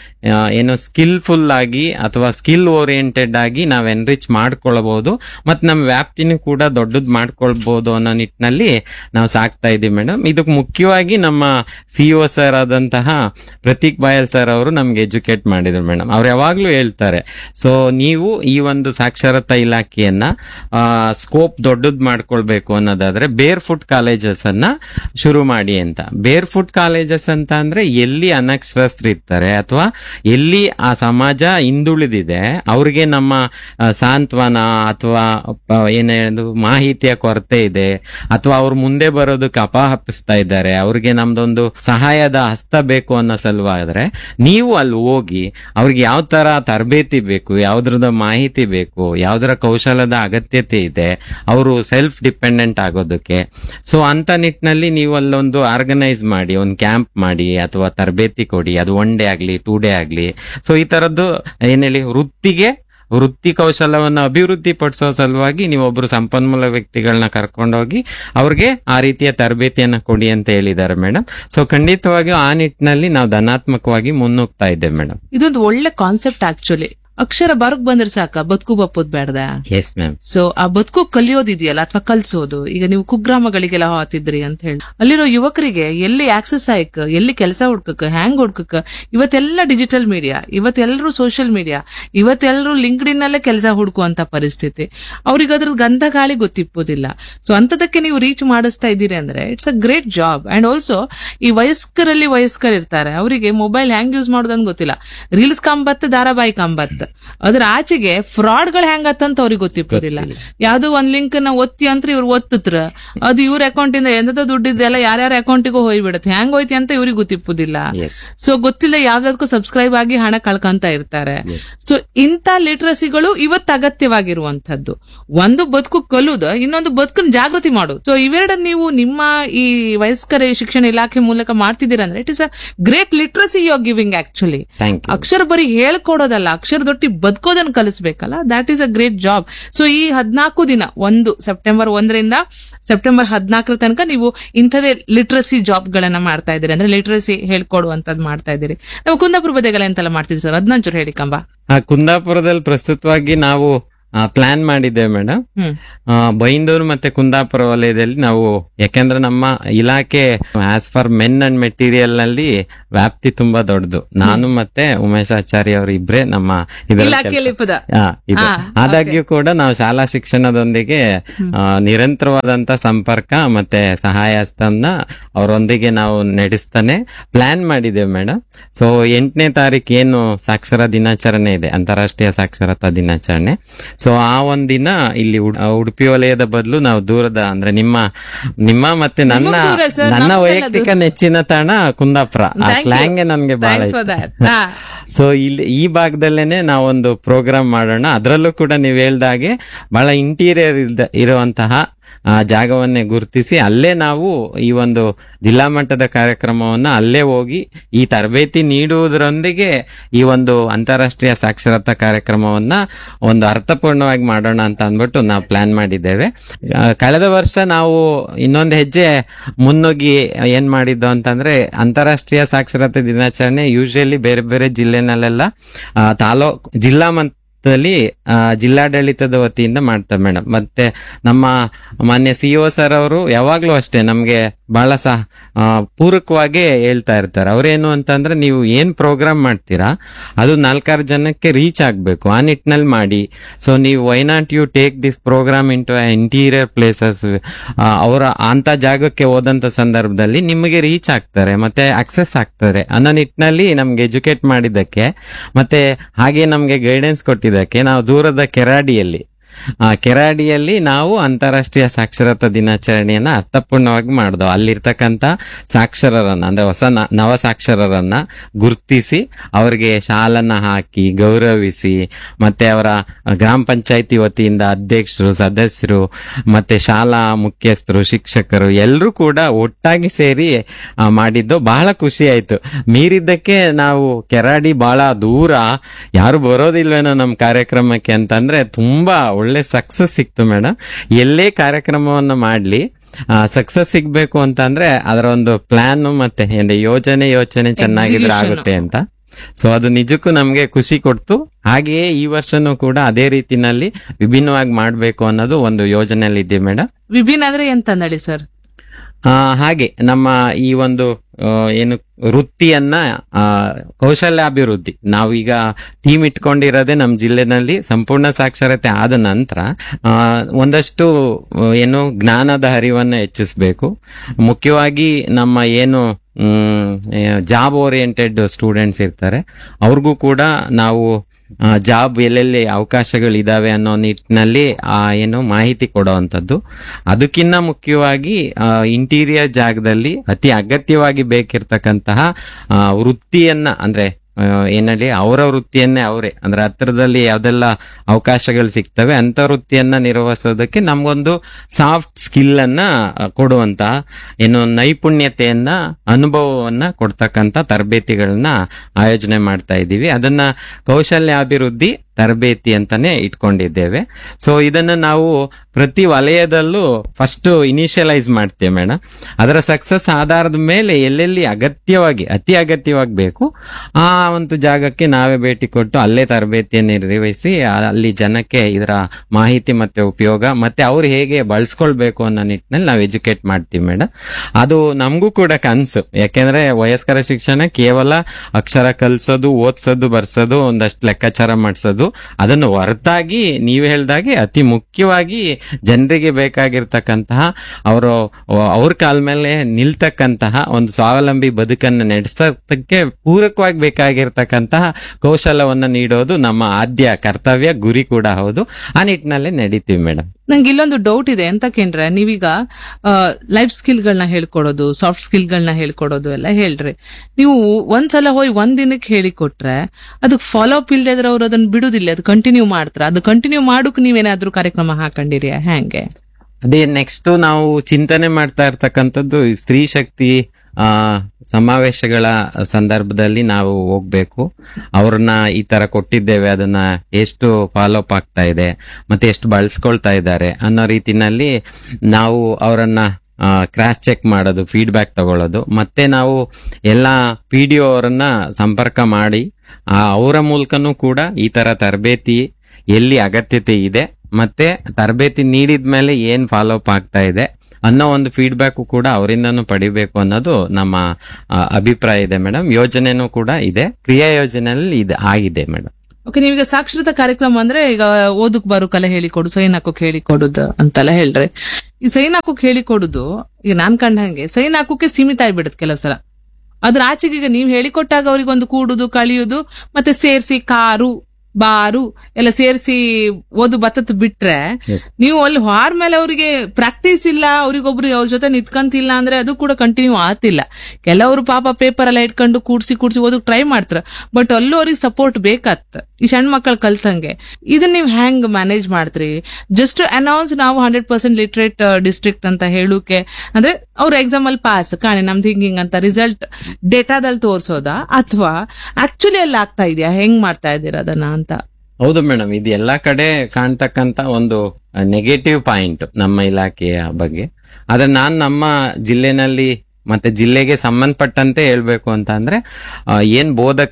B: ಏನೋ ಸ್ಕಿಲ್ಫುಲ್ ಆಗಿ ಅಥವಾ ಸ್ಕಿಲ್ ಓರಿಯೆಂಟೆಡ್ ಆಗಿ ನಾವು ಎನ್ರಿಚ್ ಮಾಡ್ಕೊಳ್ಬಹುದು, ಮತ್ತೆ ನಮ್ಮ ವ್ಯಾಪ್ತಿನೂ ಕೂಡ ದೊಡ್ಡದ್ ಮಾಡ್ಕೊಳ್ಬಹುದು ಅನ್ನೋ ನಿಟ್ಟಿನಲ್ಲಿ ನಾವು ಸಾಕ್ತಾ ಇದೀವಿ ಮೇಡಮ್. ಇದಕ್ಕೆ ಮುಖ್ಯವಾಗಿ ನಮ್ಮ ಸಿಇಒ ಸರ್ ಆದಂತಹ ಪ್ರತೀಕ್ ಬಾಯಲ್ ಸರ್ ಅವರು ನಮ್ಗೆ ಎಜುಕೇಟ್ ಮಾಡಿದ್ರು ಮೇಡಮ್. ಅವ್ರು ಯಾವಾಗ್ಲೂ ಹೇಳ್ತಾರೆ, ಸೊ ನೀವು ಈ ಒಂದು ಸಾಕ್ಷರತಾ ಇಲಾಖೆಯನ್ನ ಸ್ಕೋಪ್ ದೊಡ್ಡದ್ ಮಾಡ್ಕೊಳ್ಬೇಕು ಅನ್ನೋದಾದ್ರೆ ಬೇರ್ ಫುಟ್ ಕಾಲೇಜಸ್ ಅನ್ನ ಶುರು ಮಾಡಿ ಅಂತ. ಬೇರ್ ಫುಟ್ ಕಾಲೇಜಸ್ ಅಂತ ಅಂದ್ರೆ ಎಲ್ಲಿ ಅನಕ್ಷರಸ್ಥರಿರ್ತಾರೆ ಅಥವಾ ಎಲ್ಲಿ ಆ ಸಮಾಜ ಹಿಂದುಳಿದಿದೆ ಅವ್ರಿಗೆ ನಮ್ಮ ಸಾಂತ್ವನ ಅಥವಾ ಏನೇನು ಮಾಹಿತಿಯ ಕೊರತೆ ಇದೆ ಅಥವಾ ಅವ್ರು ಮುಂದೆ ಬರೋದಕ್ಕೆ ಅಪಹಪಿಸ್ತಾ ಇದ್ದಾರೆ, ಅವ್ರಿಗೆ ನಮ್ದೊಂದು ಸಹಾಯದ ಹಸ್ತ ಬೇಕು ಅನ್ನೋ ಸಲುವಾದ್ರೆ ನೀವು ಅಲ್ಲಿ ಹೋಗಿ ಅವ್ರಿಗೆ ಯಾವ ತರ ತರಬೇತಿ ಬೇಕು, ಯಾವ್ದ್ರದ ಮಾಹಿತಿ ಬೇಕು, ಯಾವ್ದರ ಕೌಶಲದ ಅಗತ್ಯತೆ ಇದೆ ಅವರು ಸೆಲ್ಫ್ ಡಿಪೆಂಡೆಂಟ್ ಆಗೋದಕ್ಕೆ. ಸೊ ಅಂತ ನಿಟ್ಟಿನಲ್ಲಿ ನೀವು ಅಲ್ಲೊಂದು ಆರ್ಗನೈಸ್ ಮಾಡಿ, ಒಂದು ಕ್ಯಾಂಪ್ ಮಾಡಿ ಅಥವಾ ತರಬೇತಿ ಕೊಡಿ, ಅದು 1 ಡೇ ಆಗ್ಲಿ 2 ಡೇ ಆಗ್ಲಿ. ಸೊ ಈ ತರದ್ದು ಏನ್ ಹೇಳಿ ವೃತ್ತಿ ಕೌಶಲವನ್ನು ಅಭಿವೃದ್ಧಿ ಪಡಿಸೋ ಸಲುವಾಗಿ ನೀವೊಬ್ರು ಸಂಪನ್ಮೂಲ ವ್ಯಕ್ತಿಗಳನ್ನ ಕರ್ಕೊಂಡೋಗಿ ಅವ್ರಿಗೆ ಆ ರೀತಿಯ ತರಬೇತಿಯನ್ನ ಕೊಡಿ ಅಂತ ಹೇಳಿದ್ದಾರೆ ಮೇಡಮ್. ಸೊ ಖಂಡಿತವಾಗಿಯೂ ಆ ನಿಟ್ಟಿನಲ್ಲಿ ನಾವು ಧನಾತ್ಮಕವಾಗಿ ಮುನ್ನುಗ್ತಾ ಇದ್ದೇವೆ ಮೇಡಮ್.
A: ಇದೊಂದು ಒಳ್ಳೆ ಕಾನ್ಸೆಪ್ಟ್ ಆಕ್ಚುಲಿ. ಅಕ್ಷರ ಬರಕ್ ಬಂದ್ರೆ ಸಾಕ, ಬದುಕು ಬಪ್ಪೋದ್ ಬೇಡ್ದ.
B: Yes ma'am.
A: ಸೊ ಆ ಬದುಕು ಕಲಿಯೋದಿದೆಯಲ್ಲ ಅಥವಾ ಕಲ್ಸೋದು, ಈಗ ನೀವು ಕುಗ್ರಾಮಗಳಿಗೆಲ್ಲ ಹೋಗ್ತಿದ್ರಿ ಅಂತ ಹೇಳಿ ಅಲ್ಲಿರೋ ಯುವಕರಿಗೆ ಎಲ್ಲಿ ಆಕ್ಸೆಸ್ ಆಯ್ಕ, ಎಲ್ಲಿ ಕೆಲಸ ಹುಡ್ಕಕ್, ಹ್ಯಾಂಗ್ ಹುಡ್ಕಕ್, ಇವತ್ತೆಲ್ಲ digital media, ಇವತ್ತೆಲ್ಲರೂ social media, ಇವತ್ತೆಲ್ಲರೂ linked ಇನ್ ಅಲ್ಲೇ ಕೆಲಸ ಹುಡುಕುವಂತ ಪರಿಸ್ಥಿತಿ. ಅವ್ರಿಗೆ ಅದ್ರ ಗಂಧ ಗಾಳಿ ಗೊತ್ತಿಪ್ಪೋದಿಲ್ಲ. ಸೊ ಅಂತದಕ್ಕೆ ನೀವು ರೀಚ್ ಮಾಡಿಸ್ತಾ ಇದ್ದೀರಿ ಅಂದ್ರೆ it's a great job. And also ಈ ವಯಸ್ಕರು ಇರ್ತಾರೆ, ಅವರಿಗೆ ಮೊಬೈಲ್ ಹ್ಯಾಂಗ್ ಯೂಸ್ ಮಾಡೋದಂತ ಗೊತ್ತಿಲ್ಲ. ರೀಲ್ಸ್ ಕಂಬತ್, ಧಾರಾವಾಹಿ ಕಂಬತ್, ಅದ್ರ ಆಚೆಗೆ ಫ್ರಾಡ್ ಗಳು ಹೆಂಗತ್ತಂತ ಅವ್ರಿಗೆ ಗೊತ್ತಿರೋದಿಲ್ಲ. ಯಾವ್ದೋ ಒಂದ್ ಲಿಂಕ್ ನ ಒತ್ತಿ ಅಂತ ಇವ್ರು ಒತ್ತತ್ರ ಅದು ಇವ್ರ ಅಕೌಂಟ್ ಇಂದ ಎಂತ ದುಡ್ಡಿದ್ದೆಲ್ಲ ಯಾರ್ಯಾರ ಅಕೌಂಟಿಗೂ ಹೋಗ್ಬಿಡುತ್ತೆ. ಹೆಂಗ್ ಹೋಯ್ತಿ ಅಂತ ಇವ್ರಿಗೆ ಗೊತ್ತಿಪ್ಪುದಿಲ್ಲ. ಸೊ ಗೊತ್ತಿಲ್ಲ ಯಾವ್ದಕ್ಕೂ ಸಬ್ಸ್ಕ್ರೈಬ್ ಆಗಿ ಹಣ ಕಳ್ಕೊಂತ ಇರ್ತಾರೆ. ಸೊ ಇಂಥ ಲಿಟ್ರಸಿಗಳು ಇವತ್ತು ಅಗತ್ಯವಾಗಿರುವಂತದ್ದು. ಒಂದು ಬದುಕು ಕಲುದು, ಇನ್ನೊಂದು ಬದುಕನ್ನ ಜಾಗೃತಿ ಮಾಡೋದು. ಸೊ ಇವೆರಡ ನೀವು ನಿಮ್ಮ ಈ ವಯಸ್ಕರ ಶಿಕ್ಷಣ ಇಲಾಖೆ ಮೂಲಕ ಮಾಡ್ತಿದ್ದೀರಾ ಅಂದ್ರೆ it is a great literacy you are giving actually. ಅಕ್ಷರ ಬರೀ ಹೇಳ್ಕೊಡೋದಲ್ಲ, ಅಕ್ಷರ ಸಮಾಜದೊಟ್ಟಿಗೆ ಬದುಕೋದನ್ನ ಕಲಿಸ್ಬೇಕಲ್ಲ, that is a great job. So ಈ 14 ದಿನ, ಸೆಪ್ಟೆಂಬರ್ 1ರಿಂದ ಸೆಪ್ಟೆಂಬರ್ 14 ತನಕ ನೀವು ಇಂಥದೇ ಲಿಟ್ರಸಿ ಜಾಬ್ ಗಳನ್ನ ಮಾಡ್ತಾ ಇದ್ದೀರಿ, ಅಂದ್ರೆ ಲಿಟ್ರಸಿ ಹೇಳ್ಕೊಡುವಂತದ್ದು ಮಾಡ್ತಾ ಇದ್ದೀರಿ. ನಾವು ಕುಂದಾಪುರ ಬದಿಗೆಲ್ಲ ಎಂತೆಲ್ಲ ಮಾಡ್ತಿದ್ವಿ ಸರ್, ಅದನ್ನೊಂಚೂರು ಹೇಳಿ ಕಂಬ.
B: ಕುಂದಾಪುರದಲ್ಲಿ ಪ್ರಸ್ತುತವಾಗಿ ನಾವು ಪ್ಲಾನ್ ಮಾಡಿದ್ದೇವೆ ಮೇಡಮ್. ಬೈಂದೂರು ಮತ್ತೆ ಕುಂದಾಪುರ ವಲಯದಲ್ಲಿ ನಾವು, ಯಾಕೆಂದ್ರೆ ನಮ್ಮ ಇಲಾಖೆ as for men and material ನಲ್ಲಿ ವ್ಯಾಪ್ತಿ ತುಂಬಾ ದೊಡ್ಡದು. ನಾನು ಮತ್ತೆ ಉಮೇಶ್ ಆಚಾರ್ಯ ಅವರು ಇಬ್ರೇ ನಮ್ಮ
A: ಇಲಾಖೆಯಲ್ಲಿ
B: ಆದಾಗ್ಯೂ ಕೂಡ ನಾವು ಶಾಲಾ ಶಿಕ್ಷಣದೊಂದಿಗೆ ನಿರಂತರವಾದಂತ ಸಂಪರ್ಕ ಮತ್ತೆ ಸಹಾಯ ಹಸ್ತನ ಅವರೊಂದಿಗೆ ನಾವು ನಡೆಸ್ತಾನೆ ಪ್ಲಾನ್ ಮಾಡಿದ್ದೇವೆ ಮೇಡಮ್. ಸೊ 8ನೇ ತಾರೀಕು ಏನು ಸಾಕ್ಷರ ದಿನಾಚರಣೆ ಇದೆ, ಅಂತಾರಾಷ್ಟ್ರೀಯ ಸಾಕ್ಷರತಾ ದಿನಾಚರಣೆ. ಸೊ ಆ ಒಂದಿನ ಇಲ್ಲಿ ಉಡುಪಿ ವಲಯದ ಬದಲು ನಾವು ದೂರದ, ಅಂದ್ರೆ ನಿಮ್ಮ ಮತ್ತೆ ನನ್ನ ವೈಯಕ್ತಿಕ ನೆಚ್ಚಿನ ತಾಣ ಕುಂದಾಪುರ. ಆ ಸ್ಲ್ಯಾಂಗ್ ನನ್ಗೆ ಬಹಳ ಇಷ್ಟ. ಸೊ ಇಲ್ಲಿ ಈ ಭಾಗದಲ್ಲೇನೆ ನಾವೊಂದು ಪ್ರೋಗ್ರಾಮ್ ಮಾಡೋಣ. ಅದರಲ್ಲೂ ಕೂಡ ನೀವು ಹೇಳ್ದಾಗೆ ಬಹಳ ಇಂಟೀರಿಯರ್ ಇರುವಂತಹ ಜಾಗವನ್ನೇ ಗುರುತಿಸಿ ಅಲ್ಲೇ ನಾವು ಈ ಒಂದು ಜಿಲ್ಲಾ ಮಟ್ಟದ ಕಾರ್ಯಕ್ರಮವನ್ನ ಅಲ್ಲೇ ಹೋಗಿ ಈ ತರಬೇತಿ ನೀಡುವುದರೊಂದಿಗೆ ಈ ಒಂದು ಅಂತಾರಾಷ್ಟ್ರೀಯ ಸಾಕ್ಷರತಾ ಕಾರ್ಯಕ್ರಮವನ್ನ ಒಂದು ಅರ್ಥಪೂರ್ಣವಾಗಿ ಮಾಡೋಣ ಅಂತ ಅಂದ್ಬಿಟ್ಟು ನಾವು ಪ್ಲಾನ್ ಮಾಡಿದ್ದೇವೆ. ಕಳೆದ ವರ್ಷ ನಾವು ಇನ್ನೊಂದು ಹೆಜ್ಜೆ ಮುನ್ನುಗ್ಗಿ ಏನ್ ಮಾಡಿದ್ದು ಅಂತಂದ್ರೆ, ಅಂತಾರಾಷ್ಟ್ರೀಯ ಸಾಕ್ಷರತೆ ದಿನಾಚರಣೆ ಯೂಶುವಲಿ ಬೇರೆ ಬೇರೆ ಜಿಲ್ಲೆನಲ್ಲೆಲ್ಲ ಜಿಲ್ಲಾ ದಲ್ಲಿ ಜಿಲ್ಲಾಡಳಿತದ ವತಿಯಿಂದ ಮಾಡ್ತಾರೆ ಮೇಡಮ್. ಮತ್ತೆ ನಮ್ಮ ಮಾನ್ಯ CO ಸರ್ ಅವರು ಯಾವಾಗ್ಲೂ ಅಷ್ಟೇ ನಮ್ಗೆ ಬಹಳ ಪೂರಕವಾಗಿ ಹೇಳ್ತಾ ಇರ್ತಾರೆ. ಅವ್ರೇನು ಅಂತಂದ್ರೆ, ನೀವು ಏನ್ ಪ್ರೋಗ್ರಾಮ್ ಮಾಡ್ತೀರಾ ಅದು 4-6 ಜನಕ್ಕೆ ರೀಚ್ ಆಗ್ಬೇಕು, ಆ ನಿಟ್ಟಿನಲ್ಲಿ ಮಾಡಿ. ಸೊ ನೀವು why not you take this program in to interior places, ಅವರ ಅಂತ ಜಾಗಕ್ಕೆ ಹೋದಂತ ಸಂದರ್ಭದಲ್ಲಿ ನಿಮಗೆ ರೀಚ್ ಆಗ್ತಾರೆ ಮತ್ತೆ ಅಕ್ಸೆಸ್ ಆಗ್ತಾರೆ ಅನ್ನೋ ನಿಟ್ಟಿನಲ್ಲಿ ನಮ್ಗೆ ಎಜುಕೇಟ್ ಮಾಡಿದ್ದಕ್ಕೆ ಮತ್ತೆ ಹಾಗೆ ನಮ್ಗೆ ಗೈಡೆನ್ಸ್ ಕೊಟ್ಟಿದ್ದಕ್ಕೆ ನಾವು ದೂರದ ಕೆರಾಡಿಯಲ್ಲಿ ನಾವು ಅಂತಾರಾಷ್ಟ್ರೀಯ ಸಾಕ್ಷರತಾ ದಿನಾಚರಣೆಯನ್ನ ಅರ್ಥಪೂರ್ಣವಾಗಿ ಮಾಡಿದ್ವು. ಅಲ್ಲಿರ್ತಕ್ಕಂಥ ಸಾಕ್ಷರರನ್ನ, ಅಂದ್ರೆ ಹೊಸ ನವ ಸಾಕ್ಷರರನ್ನ ಗುರುತಿಸಿ ಅವರಿಗೆ ಶಾಲನ್ನ ಹಾಕಿ ಗೌರವಿಸಿ, ಮತ್ತೆ ಅವರ ಗ್ರಾಮ ಪಂಚಾಯತಿ ವತಿಯಿಂದ ಅಧ್ಯಕ್ಷರು, ಸದಸ್ಯರು, ಮತ್ತೆ ಶಾಲಾ ಮುಖ್ಯಸ್ಥರು, ಶಿಕ್ಷಕರು ಎಲ್ಲರೂ ಕೂಡ ಒಟ್ಟಾಗಿ ಸೇರಿ ಮಾಡಿದ್ದು ಬಹಳ ಖುಷಿ ಆಯ್ತು. ಮೀರಿದ್ದಕ್ಕೆ ನಾವು ಕೆರಾಡಿ ಬಹಳ ದೂರ, ಯಾರು ಬರೋದಿಲ್ವೇನೋ ನಮ್ಮ ಕಾರ್ಯಕ್ರಮಕ್ಕೆ ಅಂತಂದ್ರೆ ತುಂಬಾ ಒಳ್ಳೆ ಸಕ್ಸಸ್ ಸಿಕ್ತು ಮೇಡಮ್. ಎಲ್ಲೇ ಕಾರ್ಯಕ್ರಮವನ್ನ ಮಾಡ್ಲಿ ಸಕ್ಸಸ್ ಸಿಗ್ಬೇಕು ಅಂತ ಅಂದ್ರೆ ಅದರ ಒಂದು ಪ್ಲಾನ್ ಮತ್ತೆ ಯೋಚನೆ ಚೆನ್ನಾಗಿದ್ರೆ ಆಗುತ್ತೆ ಅಂತ. ಸೊ ಅದು ನಿಜಕ್ಕೂ ನಮ್ಗೆ ಖುಷಿ ಕೊಡ್ತು. ಹಾಗೆಯೇ ಈ ವರ್ಷನೂ ಕೂಡ ಅದೇ ರೀತಿನಲ್ಲಿ ವಿಭಿನ್ನವಾಗಿ ಮಾಡ್ಬೇಕು ಅನ್ನೋದು ಒಂದು ಯೋಜನೆಯಲ್ಲಿ ಇದೆ ಮೇಡಮ್.
A: ವಿಭಿನ್ನ ಅಂದ್ರೆ ಎಂತಂದಳಿ ಸರ್?
B: ಹಾಗೆ ನಮ್ಮ ಈ ಒಂದು ಏನು ವೃತ್ತಿಯನ್ನ ಕೌಶಲ್ಯಾಭಿವೃದ್ಧಿ, ನಾವೀಗ ಥೀಮ್ ಇಟ್ಕೊಂಡಿರೋದೇ ನಮ್ಮ ಜಿಲ್ಲೆನಲ್ಲಿ ಸಂಪೂರ್ಣ ಸಾಕ್ಷರತೆ ಆದ ನಂತರ ಒಂದಷ್ಟು ಏನು ಜ್ಞಾನದ ಹರಿವನ್ನ ಹೆಚ್ಚಿಸಬೇಕು. ಮುಖ್ಯವಾಗಿ ನಮ್ಮ ಏನು ಜಾಬ್ ಓರಿಯೆಂಟೆಡ್ ಸ್ಟೂಡೆಂಟ್ಸ್ ಇರ್ತಾರೆ ಅವ್ರಿಗೂ ಕೂಡ ನಾವು ಜಾಬ್ ಎಲ್ಲೆಲ್ಲಿ ಅವಕಾಶಗಳಿದಾವೆ ಅನ್ನೋ ನಿಟ್ಟಿನಲ್ಲಿ ಏನು ಮಾಹಿತಿ ಕೊಡುವಂಥದ್ದು. ಅದಕ್ಕಿಂತ ಮುಖ್ಯವಾಗಿ ಇಂಟೀರಿಯರ್ ಜಾಗದಲ್ಲಿ ಅತಿ ಅಗತ್ಯವಾಗಿ ಬೇಕಿರ್ತಕ್ಕಂತಹ ವೃತ್ತಿಯನ್ನ, ಅಂದ್ರೆ ಏನಲ್ಲಿ ಅವರ ವೃತ್ತಿಯನ್ನೇ ಅವರೇ, ಅಂದ್ರೆ ಹತ್ತಿರದಲ್ಲಿ ಯಾವ್ದೆಲ್ಲ ಅವಕಾಶಗಳು ಸಿಗ್ತವೆ ಅಂತ ವೃತ್ತಿಯನ್ನ ನಿರ್ವಹಿಸೋದಕ್ಕೆ ನಮ್ಗೊಂದು ಸಾಫ್ಟ್ ಸ್ಕಿಲ್ ಅನ್ನ ಕೊಡುವಂತ, ಏನು ನೈಪುಣ್ಯತೆಯನ್ನ, ಅನುಭವವನ್ನ ಕೊಡ್ತಕ್ಕಂತ ತರಬೇತಿಗಳನ್ನ ಆಯೋಜನೆ ಮಾಡ್ತಾ ಇದ್ದೀವಿ. ಅದನ್ನ ಕೌಶಲ್ಯಾಭಿವೃದ್ಧಿ ತರಬೇತಿ ಅಂತಾನೆ ಇಟ್ಕೊಂಡಿದ್ದೇವೆ. ಸೊ ಇದನ್ನ ನಾವು ಪ್ರತಿ ವಲಯದಲ್ಲೂ ಫಸ್ಟ್ ಇನಿಷಿಯಲೈಸ್ ಮಾಡ್ತೇವೆ ಮೇಡಮ್. ಅದರ ಸಕ್ಸಸ್ ಆಧಾರದ ಮೇಲೆ ಎಲ್ಲೆಲ್ಲಿ ಅತಿ ಅಗತ್ಯವಾಗಿ ಬೇಕು ಆ ಒಂದು ಜಾಗಕ್ಕೆ ನಾವೇ ಭೇಟಿ ಕೊಟ್ಟು ಅಲ್ಲೇ ತರಬೇತಿಯನ್ನು ನಿರ್ವಹಿಸಿ ಅಲ್ಲಿ ಜನಕ್ಕೆ ಇದರ ಮಾಹಿತಿ ಮತ್ತೆ ಉಪಯೋಗ ಮತ್ತೆ ಅವ್ರು ಹೇಗೆ ಬಳಸ್ಕೊಳ್ಬೇಕು ಅನ್ನೋ ನಿಟ್ಟಿನಲ್ಲಿ ನಾವು ಎಜುಕೇಟ್ ಮಾಡ್ತೀವಿ ಮೇಡಮ್. ಅದು ನಮಗೂ ಕೂಡ ಕನಸು. ಯಾಕೆಂದ್ರೆ ವಯಸ್ಕರ ಶಿಕ್ಷಣ ಕೇವಲ ಅಕ್ಷರ ಕಲ್ಸೋದು, ಓದ್ಸೋದು, ಬರ್ಸೋದು, ಒಂದಷ್ಟು ಲೆಕ್ಕಾಚಾರ ಮಾಡಿಸೋದು, ಅದನ್ನು ಹೊರತಾಗಿ ನೀವು ಹೇಳ್ದಾಗೆ ಅತಿ ಮುಖ್ಯವಾಗಿ ಜನರಿಗೆ ಬೇಕಾಗಿರ್ತಕ್ಕಂತಹ ಅವ್ರ ಕಾಲ ಮೇಲೆ ನಿಲ್ತಕ್ಕಂತಹ ಒಂದು ಸ್ವಾವಲಂಬಿ ಬದುಕನ್ನು ನಡೆಸೋದಕ್ಕೆ ಪೂರಕವಾಗಿ ಬೇಕಾಗಿರ್ತಕ್ಕಂತಹ ಕೌಶಲ್ಯವನ್ನ ನೀಡೋದು ನಮ್ಮ ಆದ್ಯ ಕರ್ತವ್ಯ, ಗುರಿ ಕೂಡ ಹೌದು. ಆ ನಿಟ್ಟಿನಲ್ಲೇ ನಡೀತೀವಿ ಮೇಡಮ್.
A: ನಂಗೆ ಇಲ್ಲೊಂದು ಡೌಟ್ ಇದೆ. ಎಂತಕೇಂದ್ರೆ ನೀವೀಗ ಲೈಫ್ ಸ್ಕಿಲ್ಗಳನ್ನ ಹೇಳ್ಕೊಡೋದು, ಸಾಫ್ಟ್ ಸ್ಕಿಲ್ಗಳನ್ನ ಹೇಳ್ಕೊಡೋದು ಎಲ್ಲ ಹೇಳ್ರಿ. ನೀವು ಒಂದ್ಸಲ ಹೋಗಿ ಒಂದಿನಕ್ಕೆ ಹೇಳಿಕೊಟ್ರೆ ಅದಕ್ಕೆ ಫಾಲೋ ಅಪ್ ಇಲ್ದೇ ಇದ್ರೆ ಅವ್ರು ಅದನ್ನ ಬಿಡುದಿಲ್ಲ, ಅದು ಕಂಟಿನ್ಯೂ ಮಾಡ್ತಾರ. ಅದು ಕಂಟಿನ್ಯೂ ಮಾಡೋಕೆ ನೀವೇನಾದ್ರೂ ಕಾರ್ಯಕ್ರಮ ಹಾಕೊಂಡಿರಿ ಹೆಂಗೆ?
B: ಅದೇ ನೆಕ್ಸ್ಟ್ ನಾವು ಚಿಂತನೆ ಮಾಡ್ತಾ ಇರ್ತಕ್ಕಂಥದ್ದು ಸ್ತ್ರೀ ಶಕ್ತಿ ಆ ಸಮಾವೇಶಗಳ ಸಂದರ್ಭದಲ್ಲಿ ನಾವು ಹೋಗ್ಬೇಕು. ಅವ್ರನ್ನ ಈ ತರ ಕೊಟ್ಟಿದ್ದೇವೆ, ಅದನ್ನ ಎಷ್ಟು ಫಾಲೋ ಅಪ್ ಆಗ್ತಾ ಇದೆ ಮತ್ತೆ ಎಷ್ಟು ಬಳಸ್ಕೊಳ್ತಾ ಇದ್ದಾರೆ ಅನ್ನೋ ರೀತಿನಲ್ಲಿ ನಾವು ಅವರನ್ನ ಕ್ರಾಸ್ ಚೆಕ್ ಮಾಡೋದು, ಫೀಡ್ಬ್ಯಾಕ್ ತಗೊಳ್ಳೋದು. ಮತ್ತೆ ನಾವು ಎಲ್ಲ PDO ಅವರನ್ನ ಸಂಪರ್ಕ ಮಾಡಿ ಅವರ ಮೂಲಕನೂ ಕೂಡ ಈ ತರ ತರಬೇತಿ ಎಲ್ಲಿ ಅಗತ್ಯತೆ ಇದೆ ಮತ್ತೆ ತರಬೇತಿ ನೀಡಿದ್ಮೇಲೆ ಏನ್ ಫಾಲೋ ಅಪ್ ಆಗ್ತಾ ಇದೆ ಅನ್ನೋ ಒಂದು ಫೀಡ್ಬ್ಯಾಕ್ ಕೂಡ ಅವರಿಂದನೂ ಪಡಿಬೇಕು ಅನ್ನೋದು ನಮ್ಮ ಅಭಿಪ್ರಾಯ ಇದೆ ಮೇಡಮ್. ಯೋಜನೆನೂ ಕೂಡ ಇದೆ, ಕ್ರಿಯಾ ಯೋಜನೆಯಲ್ಲಿ ಇದು ಆಗಿದೆ ಮೇಡಮ್.
A: ಓಕೆ, ನೀವೀಗ ಸಾಕ್ಷರತಾ ಕಾರ್ಯಕ್ರಮ ಅಂದ್ರೆ ಈಗ ಓದಕ್ ಬರೋ ಕಲೆ ಹೇಳಿಕೊಡು, ಸೈನ್ ಹಾಕೋಕ್ ಹೇಳಿಕೊಡುದು ಅಂತೆಲ್ಲ ಹೇಳ್ರಿ. ಈ ಸೈನ್ ಹಾಕೋಕ್ ಹೇಳಿಕೊಡುದು ಈಗ ನಾನ್ ಕಂಡಂಗೆ ಸೈನ್ ಹಾಕೋಕೆ ಸೀಮಿತ ಆಗ್ಬಿಡುತ್ತೆ ಕೆಲವು ಸಲ. ಅದ್ರ ಆಚೆಗೆ ಈಗ ನೀವ್ ಹೇಳಿಕೊಟ್ಟಾಗ ಅವ್ರಿಗೊಂದು ಕೂಡುದು ಕಳಿಯುದು ಮತ್ತೆ ಸೇರ್ಸಿ ಕಾರು ಬಾರು ಎಲ್ಲ ಸೇರಿಸಿ ಓದು ಬತ್ತತ್ ಬಿಟ್ರೆ, ನೀವು ಅಲ್ಲಿ ಹಾರ ಮೇಲೆ ಅವರಿಗೆ ಪ್ರಾಕ್ಟೀಸ್ ಇಲ್ಲ, ಅವ್ರಿಗೊಬ್ರು ಅವ್ರ ಜೊತೆ ನಿತ್ಕಂತಿಲ್ಲ ಅಂದ್ರೆ ಅದು ಕೂಡ ಕಂಟಿನ್ಯೂ ಆತಿಲ್ಲ. ಕೆಲವರು ಪಾಪ ಪೇಪರ್ ಎಲ್ಲ ಇಟ್ಕೊಂಡು ಕೂಡ್ಸಿ ಓದಕ್ ಟ್ರೈ ಮಾಡ್ತಾರ, ಬಟ್ ಅಲ್ಲೂ ಅವ್ರಿಗೆ ಸಪೋರ್ಟ್ ಬೇಕಾತ್ ಈ ಸಣ್ಣ ಮಕ್ಕಳು ಕಲ್ತಂಗೆ. ಇದನ್ನ ನೀವ್ ಹೆಂಗ್ ಮ್ಯಾನೇಜ್ ಮಾಡ್ತೀರಿ? ಜಸ್ಟ್ ಅನೌನ್ಸ್ ನಾವು 100% ಲಿಟ್ರೇಟ್ ಡಿಸ್ಟ್ರಿಕ್ಟ್ ಅಂತ ಹೇಳುಕೆ ಅಂದ್ರೆ ಅವ್ರ ಎಕ್ಸಾಮ್ ಅಲ್ಲಿ ಪಾಸ್ ಕಾಣಿ ನಮ್ದು ಹಿಂಗಿಂಗ್ ಅಂತ ರಿಸಲ್ಟ್ ಡೇಟಾದಲ್ಲಿ ತೋರ್ಸೋದಾ ಅಥವಾ ಆಕ್ಚುಲಿ ಅಲ್ಲಿ ಆಗ್ತಾ ಇದೆಯಾ? ಹೆಂಗ್ ಮಾಡ್ತಾ ಇದ್ದೀರಾ ಅದನ್ನ ಅಂತ?
B: ಹೌದು ಮೇಡಮ್, ಇದು ಎಲ್ಲಾ ಕಡೆ ಕಾಣ್ತಕ್ಕಂತ ಒಂದು ನೆಗೆಟಿವ್ ಪಾಯಿಂಟ್ ನಮ್ಮ ಇಲಾಖೆಯ ಬಗ್ಗೆ. ಆದ್ರೆ ನಾನ್ ನಮ್ಮ ಜಿಲ್ಲೆನಲ್ಲಿ ಮತ್ತೆ ಜಿಲ್ಲೆಗೆ ಸಂಬಂಧಪಟ್ಟಂತೆ ಹೇಳ್ಬೇಕು ಅಂತ ಅಂದ್ರೆ ಏನ್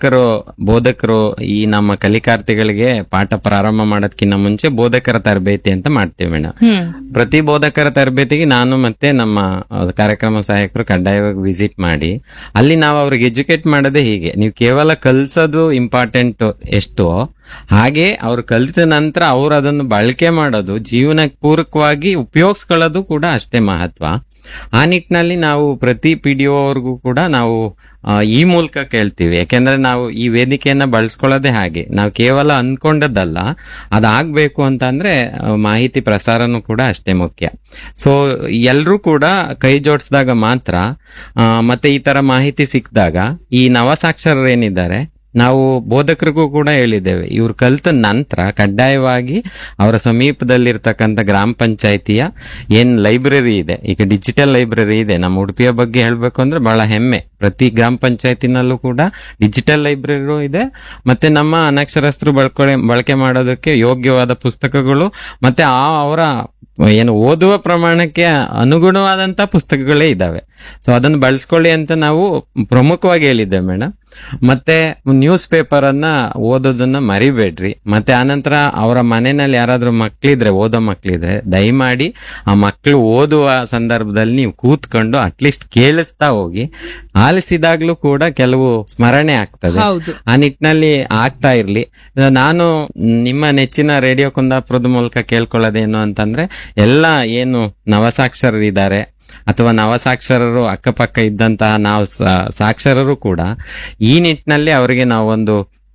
B: ಬೋಧಕರು ಈ ನಮ್ಮ ಕಲಿಕಾರ್ಥಿಗಳಿಗೆ ಪಾಠ ಪ್ರಾರಂಭ ಮಾಡೋದಕ್ಕಿಂತ ಮುಂಚೆ ಬೋಧಕರ ತರಬೇತಿ ಅಂತ ಮಾಡ್ತೀವಿ ಮೇಡಮ್. ಪ್ರತಿ ಬೋಧಕರ ತರಬೇತಿಗೆ ನಾನು ಮತ್ತೆ ನಮ್ಮ ಕಾರ್ಯಕ್ರಮ ಸಹಾಯಕರು ಕಡ್ಡಾಯವಾಗಿ ವಿಸಿಟ್ ಮಾಡಿ ಅಲ್ಲಿ ನಾವು ಅವ್ರಿಗೆ ಎಜುಕೇಟ್ ಮಾಡೋದೇ ಹೀಗೆ, ನೀವು ಕೇವಲ ಕಲ್ಸೋದು ಇಂಪಾರ್ಟೆಂಟ್ ಎಷ್ಟೋ ಹಾಗೆ ಅವ್ರು ಕಲಿತ ನಂತರ ಅವ್ರು ಅದನ್ನು ಬಳಕೆ ಮಾಡೋದು, ಜೀವನಕ್ಕೆ ಪೂರಕವಾಗಿ ಉಪಯೋಗಿಸ್ಕೊಳ್ಳೋದು ಕೂಡ ಅಷ್ಟೇ ಮಹತ್ವ. ಆ ನಿಟ್ಟಿನಲ್ಲಿ ನಾವು ಪ್ರತಿ PDO ಅವ್ರಿಗೂ ಕೂಡ ನಾವು ಈ ಮೂಲಕ ಕೇಳ್ತೀವಿ. ಯಾಕೆಂದ್ರೆ ನಾವು ಈ ವೇದಿಕೆಯನ್ನ ಬಳಸ್ಕೊಳ್ಳೋದೇ ಹಾಗೆ, ನಾವು ಕೇವಲ ಅನ್ಕೊಂಡದ್ದಲ್ಲ, ಅದಾಗ್ಬೇಕು ಅಂತ ಅಂದ್ರೆ ಮಾಹಿತಿ ಪ್ರಸಾರನೂ ಕೂಡ ಅಷ್ಟೇ ಮುಖ್ಯ. ಸೊ ಎಲ್ರೂ ಕೂಡ ಕೈ ಜೋಡಿಸಿದಾಗ ಮಾತ್ರ ಮತ್ತೆ ಈ ತರ ಮಾಹಿತಿ ಸಿಕ್ಕಿದಾಗ ಈ ನವಸಾಕ್ಷರರು ಏನಿದ್ದಾರೆ ನಾವು ಬೋಧಕರಿಗೂ ಕೂಡ ಹೇಳಿದ್ದೇವೆ, ಇವ್ರು ಕಲಿತ ನಂತರ ಕಡ್ಡಾಯವಾಗಿ ಅವರ ಸಮೀಪದಲ್ಲಿರ್ತಕ್ಕಂಥ ಗ್ರಾಮ ಪಂಚಾಯಿತಿಯ ಏನ್ ಲೈಬ್ರರಿ ಇದೆ, ಈಗ ಡಿಜಿಟಲ್ ಲೈಬ್ರರಿ ಇದೆ ನಮ್ಮ ಉಡುಪಿಯ ಬಗ್ಗೆ ಹೇಳ್ಬೇಕು ಅಂದ್ರೆ ಬಹಳ ಹೆಮ್ಮೆ. ಪ್ರತಿ ಗ್ರಾಮ ಪಂಚಾಯತಿನಲ್ಲೂ ಕೂಡ ಡಿಜಿಟಲ್ ಲೈಬ್ರರಿ ಇದೆ, ಮತ್ತೆ ನಮ್ಮ ಅನಕ್ಷರಸ್ಥರು ಬಳಕೆ ಮಾಡೋದಕ್ಕೆ ಯೋಗ್ಯವಾದ ಪುಸ್ತಕಗಳು ಮತ್ತೆ ಅವರ ಏನು ಓದುವ ಪ್ರಮಾಣಕ್ಕೆ ಅನುಗುಣವಾದಂತ ಪುಸ್ತಕಗಳೇ ಇದಾವೆ. ಸೊ ಅದನ್ನು ಬಳಸ್ಕೊಳ್ಳಿ ಅಂತ ನಾವು ಪ್ರಮುಖವಾಗಿ ಹೇಳಿದ್ದೇವೆ ಮೇಡಮ್. ಮತ್ತೆ ನ್ಯೂಸ್ ಪೇಪರ್ ಅನ್ನ ಓದೋದನ್ನ ಮರಿಬೇಡ್ರಿ. ಮತ್ತೆ ಆನಂತರ ಅವರ ಮನೆಯಲ್ಲಿ ಯಾರಾದ್ರೂ ಮಕ್ಳಿದ್ರೆ, ಓದೋ ಮಕ್ಳಿದ್ರೆ ದಯಮಾಡಿ ಆ ಮಕ್ಳು ಓದುವ ಸಂದರ್ಭದಲ್ಲಿ ನೀವು ಕೂತ್ಕೊಂಡು ಅಟ್ಲೀಸ್ಟ್ ಕೇಳಿಸ್ತಾ ಹೋಗಿ. ಆಲಿಸಿದಾಗ್ಲೂ ಕೂಡ ಕೆಲವು ಸ್ಮರಣೆ ಆಗ್ತದೆ, ಆ ನಿಟ್ಟಿನಲ್ಲಿ ಆಗ್ತಾ ಇರ್ಲಿ. ನಾನು ನಿಮ್ಮ ನೆಚ್ಚಿನ ರೇಡಿಯೋ ಕುಂದಾಪುರದ ಮೂಲಕ ಕೇಳ್ಕೊಳ್ಳೋದೇನು ಅಂತಂದ್ರೆ, ಎಲ್ಲ ಏನು ನವಸಾಕ್ಷರರಿದ್ದಾರೆ ಅಥವಾ ನವಸಾಕ್ಷರರು ಅಕ್ಕಪಕ್ಕ ಇದ್ದಂತಹ ನಾವು ಸಾಕ್ಷರರು ಕೂಡ ಈ ನಿಟ್ಟಿನಲ್ಲಿ ಅವರಿಗೆ ನಾವೊಂದು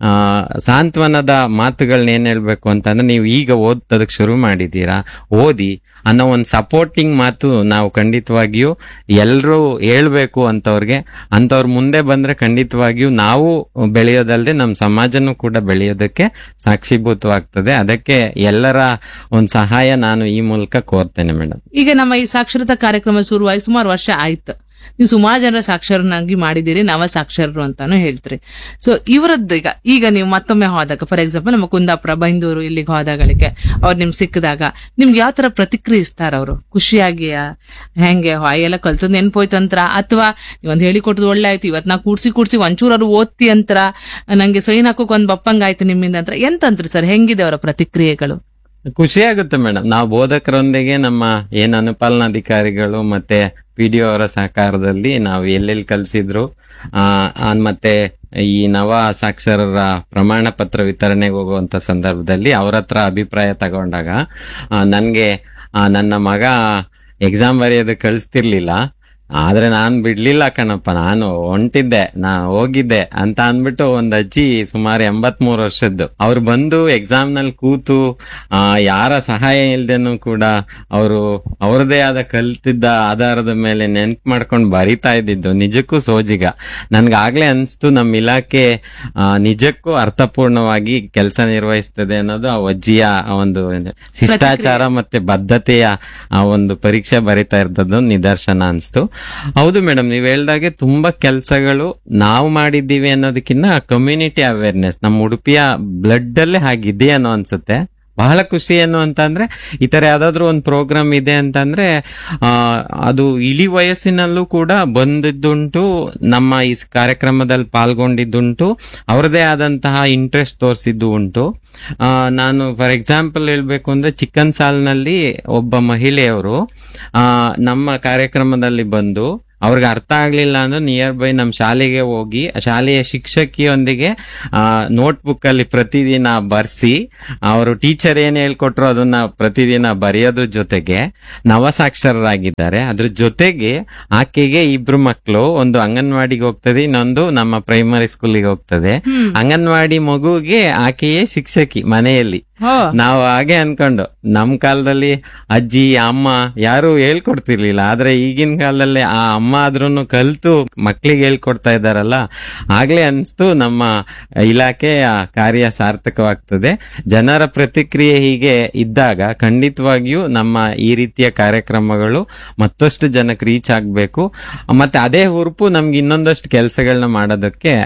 B: ಸಾಂತ್ವನದ ಮಾತುಗಳನ್ನ ಏನ್ ಹೇಳ್ಬೇಕು ಅಂತಂದ್ರೆ, ನೀವು ಈಗ ಓದೋದಕ್ಕೆ ಶುರು ಮಾಡಿದ್ದೀರಾ, ಓದಿ ಅನ್ನೋ ಒಂದು ಸಪೋರ್ಟಿಂಗ್ ಮಾತು ನಾವು ಖಂಡಿತವಾಗಿಯೂ ಎಲ್ಲರೂ ಹೇಳ್ಬೇಕು ಅಂತವ್ರ ಮುಂದೆ ಬಂದ್ರೆ ಖಂಡಿತವಾಗಿಯೂ ನಾವು ಬೆಳೆಯೋದಲ್ದೆ ನಮ್ಮ ಸಮಾಜನೂ ಕೂಡ ಬೆಳೆಯೋದಕ್ಕೆ ಸಾಕ್ಷೀಭೂತವಾಗ್ತದೆ. ಅದಕ್ಕೆ ಎಲ್ಲರ ಒಂದು ಸಹಾಯ ನಾನು ಈ ಮೂಲಕ ಕೋರ್ತೇನೆ ಮೇಡಮ್.
A: ಈಗ ನಮ್ಮ ಈ ಸಾಕ್ಷರತಾ ಕಾರ್ಯಕ್ರಮ ಶುರುವಾಗಿ ಸುಮಾರು ವರ್ಷ ಆಯ್ತು. ನೀವು ಸುಮಾರು ಜನರ ಸಾಕ್ಷರನಾಗಿ ಮಾಡಿದಿರಿ, ನವ ಸಾಕ್ಷರರು ಅಂತಾನು ಹೇಳ್ತೀರಿ. ಸೊ ಇವರದ್ದು ಈಗ ನೀವು ಮತ್ತೊಮ್ಮೆ ಹೋದಾಗ, ಫಾರ್ ಎಕ್ಸಾಂಪಲ್ ನಮ್ಮ ಕುಂದಾಪುರ, ಬೈಂದೂರು ಇಲ್ಲಿಗೆ ಹೋದಾಗಳಿಗೆ ಅವ್ರು ನಿಮ್ಗೆ ಸಿಕ್ಕಿದಾಗ ನಿಮ್ಗೆ ಯಾವ ತರ ಪ್ರತಿಕ್ರಿಯಿಸ್ತಾರ ಅವರು? ಖುಷಿಯಾಗಿಯ ಹೆಂಗೆ ಎಲ್ಲ ಕಲ್ತದ್ ನೆನ್ಪೋಯ್ತಂತ್ರ, ಅಥವಾ ನೀವೊಂದು ಹೇಳಿಕೊಟ್ಟದು ಒಳ್ಳೆ ಆಯ್ತು, ಇವತ್ ನಾ ಕೂಡ್ಸಿ ಒಂಚೂರು ಓದ್ತಿ ಅಂತರ, ನಂಗೆ ಸೈನ್ ಹಾಕೋಕ್ ಒಂದ್ ಬಪ್ಪಂಗ ಆಯ್ತು ನಿಮ್ಮಿಂದ ಅಂತ ಎಂತಂತ್ರಿ ಸರ್? ಹೆಂಗಿದೆ ಅವರ ಪ್ರತಿಕ್ರಿಯೆಗಳು?
B: ಖುಷಿ ಆಗುತ್ತೆ ಮೇಡಮ್. ನಾವು ಬೋಧಕರೊಂದಿಗೆ ನಮ್ಮ ಏನ್ ಅನುಪಾಲನಾಧಿಕಾರಿಗಳು ಮತ್ತೆ PDO ಅವರ ಸಹಕಾರದಲ್ಲಿ ನಾವು ಎಲ್ಲೆಲ್ಲಿ ಕಲಿಸಿದ್ರು ಮತ್ತೆ ಈ ನವ ಸಾಕ್ಷರರ ಪ್ರಮಾಣ ಪತ್ರ ವಿತರಣೆಗೆ ಹೋಗುವಂತ ಸಂದರ್ಭದಲ್ಲಿ ಅವ್ರ ಹತ್ರ ಅಭಿಪ್ರಾಯ ತಗೊಂಡಾಗ ನನ್ಗೆ ನನ್ನ ಮಗ ಎಕ್ಸಾಮ್ ಬರೆಯೋದು ಕಳಿಸ್ತಿರ್ಲಿಲ್ಲ, ಆದ್ರೆ ನಾನ್ ಬಿಡ್ಲಿಲ್ಲ ಕಣಪ್ಪ, ನಾನು ಹೊಂಟಿದ್ದೆ, ಹೋಗಿದ್ದೆ ಅಂತ ಅಂದ್ಬಿಟ್ಟು ಒಂದ್ ಅಜ್ಜಿ ಸುಮಾರು 83 ವರ್ಷದ್ದು ಅವ್ರು ಬಂದು ಎಕ್ಸಾಮ್ ನಲ್ಲಿ ಕೂತು ಯಾರ ಸಹಾಯ ಇಲ್ದೇನು ಕೂಡ ಅವರು ಅವ್ರದೇ ಆದ ಕಲ್ತಿದ್ದ ಆಧಾರದ ಮೇಲೆ ನೆನ್ಪು ಮಾಡ್ಕೊಂಡು ಬರಿತಾ ಇದ್ದಿದ್ದು ನಿಜಕ್ಕೂ ಸೋಜಿಗ. ನನ್ಗಾಗ್ಲೇ ಅನ್ಸ್ತು ನಮ್ಮ ಇಲಾಖೆ ನಿಜಕ್ಕೂ ಅರ್ಥಪೂರ್ಣವಾಗಿ ಕೆಲಸ ನಿರ್ವಹಿಸ್ತದೆ ಅನ್ನೋದು ಆ ಅಜ್ಜಿಯ ಒಂದು ಶಿಷ್ಟಾಚಾರ ಮತ್ತೆ ಬದ್ಧತೆಯ ಆ ಒಂದು ಪರೀಕ್ಷೆ ಬರಿತಾ ಇರ್ತದ್ದು ನಿದರ್ಶನ ಅನ್ಸ್ತು. ಹೌದು ಮೇಡಮ್, ನೀವ್ ಹೇಳ್ದಾಗೆ ತುಂಬಾ ಕೆಲಸಗಳು ನಾವು ಮಾಡಿದ್ದೀವಿ ಅನ್ನೋದಕ್ಕಿಂತ ಕಮ್ಯುನಿಟಿ ಅವೇರ್ನೆಸ್ ನಮ್ಮ ಉಡುಪಿಯ ಬ್ಲಡ್ ಅಲ್ಲೇ ಹಾಗಿದೆ ಅನ್ನೋ ಅನ್ಸುತ್ತೆ. ಬಹಳ ಖುಷಿ ಏನು ಅಂತಂದ್ರೆ ಈ ತರ ಯಾವ್ದಾದ್ರು ಒಂದು ಪ್ರೋಗ್ರಾಮ್ ಇದೆ ಅಂತಂದ್ರೆ ಅದು ಇಳಿ ವಯಸ್ಸಿನಲ್ಲೂ ಕೂಡ ಬಂದಿದ್ದುಂಟು, ನಮ್ಮ ಈ ಕಾರ್ಯಕ್ರಮದಲ್ಲಿ ಪಾಲ್ಗೊಂಡಿದ್ದುಂಟು, ಅವರದೇ ಆದಂತಹ ಇಂಟ್ರೆಸ್ಟ್ ತೋರಿಸಿದ್ದು ಉಂಟು. ನಾನು ಫಾರ್ ಎಕ್ಸಾಂಪಲ್ ಹೇಳ್ಬೇಕು ಅಂದ್ರೆ ಚಿಕ್ಕನ್ ಸಾಲ್ನಲ್ಲಿ ಒಬ್ಬ ಮಹಿಳೆಯವರು ನಮ್ಮ ಕಾರ್ಯಕ್ರಮದಲ್ಲಿ ಬಂದು ಅವ್ರಿಗೆ ಅರ್ಥ ಆಗ್ಲಿಲ್ಲ ಅಂದ್ರೆ ನಿಯರ್ ಬೈ ನಮ್ಮ ಶಾಲೆಗೆ ಹೋಗಿ ಶಾಲೆಯ ಶಿಕ್ಷಕಿಯೊಂದಿಗೆ ನೋಟ್ಬುಕ್ ಅಲ್ಲಿ ಪ್ರತಿದಿನ ಬರ್ಸಿ ಅವರು ಟೀಚರ್ ಏನ್ ಹೇಳ್ಕೊಟ್ರು ಅದನ್ನ ಪ್ರತಿದಿನ ಬರೆಯೋದ್ರ ಜೊತೆಗೆ ನವಸಾಕ್ಷರರಾಗಿದ್ದಾರೆ. ಅದ್ರ ಜೊತೆಗೆ ಆಕೆಗೆ ಇಬ್ರು ಮಕ್ಕಳು, ಒಂದು ಅಂಗನವಾಡಿಗೆ ಹೋಗ್ತದೆ, ಇನ್ನೊಂದು ನಮ್ಮ ಪ್ರೈಮರಿ ಸ್ಕೂಲಿಗೆ ಹೋಗ್ತದೆ. ಅಂಗನವಾಡಿ ಮಗುಗೆ ಆಕೆಯೇ ಶಿಕ್ಷಕಿ ಮನೆಯಲ್ಲಿ. ನಾವು ಹಾಗೆ ಅನ್ಕೊಂಡು ನಮ್ ಕಾಲದಲ್ಲಿ ಅಜ್ಜಿ ಅಮ್ಮ ಯಾರು ಹೇಳ್ಕೊಡ್ತಿರ್ಲಿಲ್ಲ, ಆದ್ರೆ ಈಗಿನ ಕಾಲದಲ್ಲಿ ಆ ಅಮ್ಮ ಆದ್ರೂನು ಕಲ್ತು ಮಕ್ಳಿಗೆ ಹೇಳ್ಕೊಡ್ತಾ ಇದ್ದಾರಲ್ಲ, ಆಗ್ಲೇ ಅನ್ಸ್ತು ನಮ್ಮ ಇಲಾಖೆಯ ಕಾರ್ಯ ಸಾರ್ಥಕವಾಗ್ತದೆ. ಜನರ ಪ್ರತಿಕ್ರಿಯೆ ಹೀಗೆ ಇದ್ದಾಗ ಖಂಡಿತವಾಗಿಯೂ ನಮ್ಮ ಈ ರೀತಿಯ ಕಾರ್ಯಕ್ರಮಗಳು ಮತ್ತಷ್ಟು ಜನಕ್ಕೆ ರೀಚ್ ಆಗ್ಬೇಕು. ಮತ್ತೆ ಅದೇ ಹುರುಪು ನಮ್ಗೆ ಇನ್ನೊಂದಷ್ಟು ಕೆಲಸಗಳನ್ನ ಮಾಡೋದಕ್ಕೆ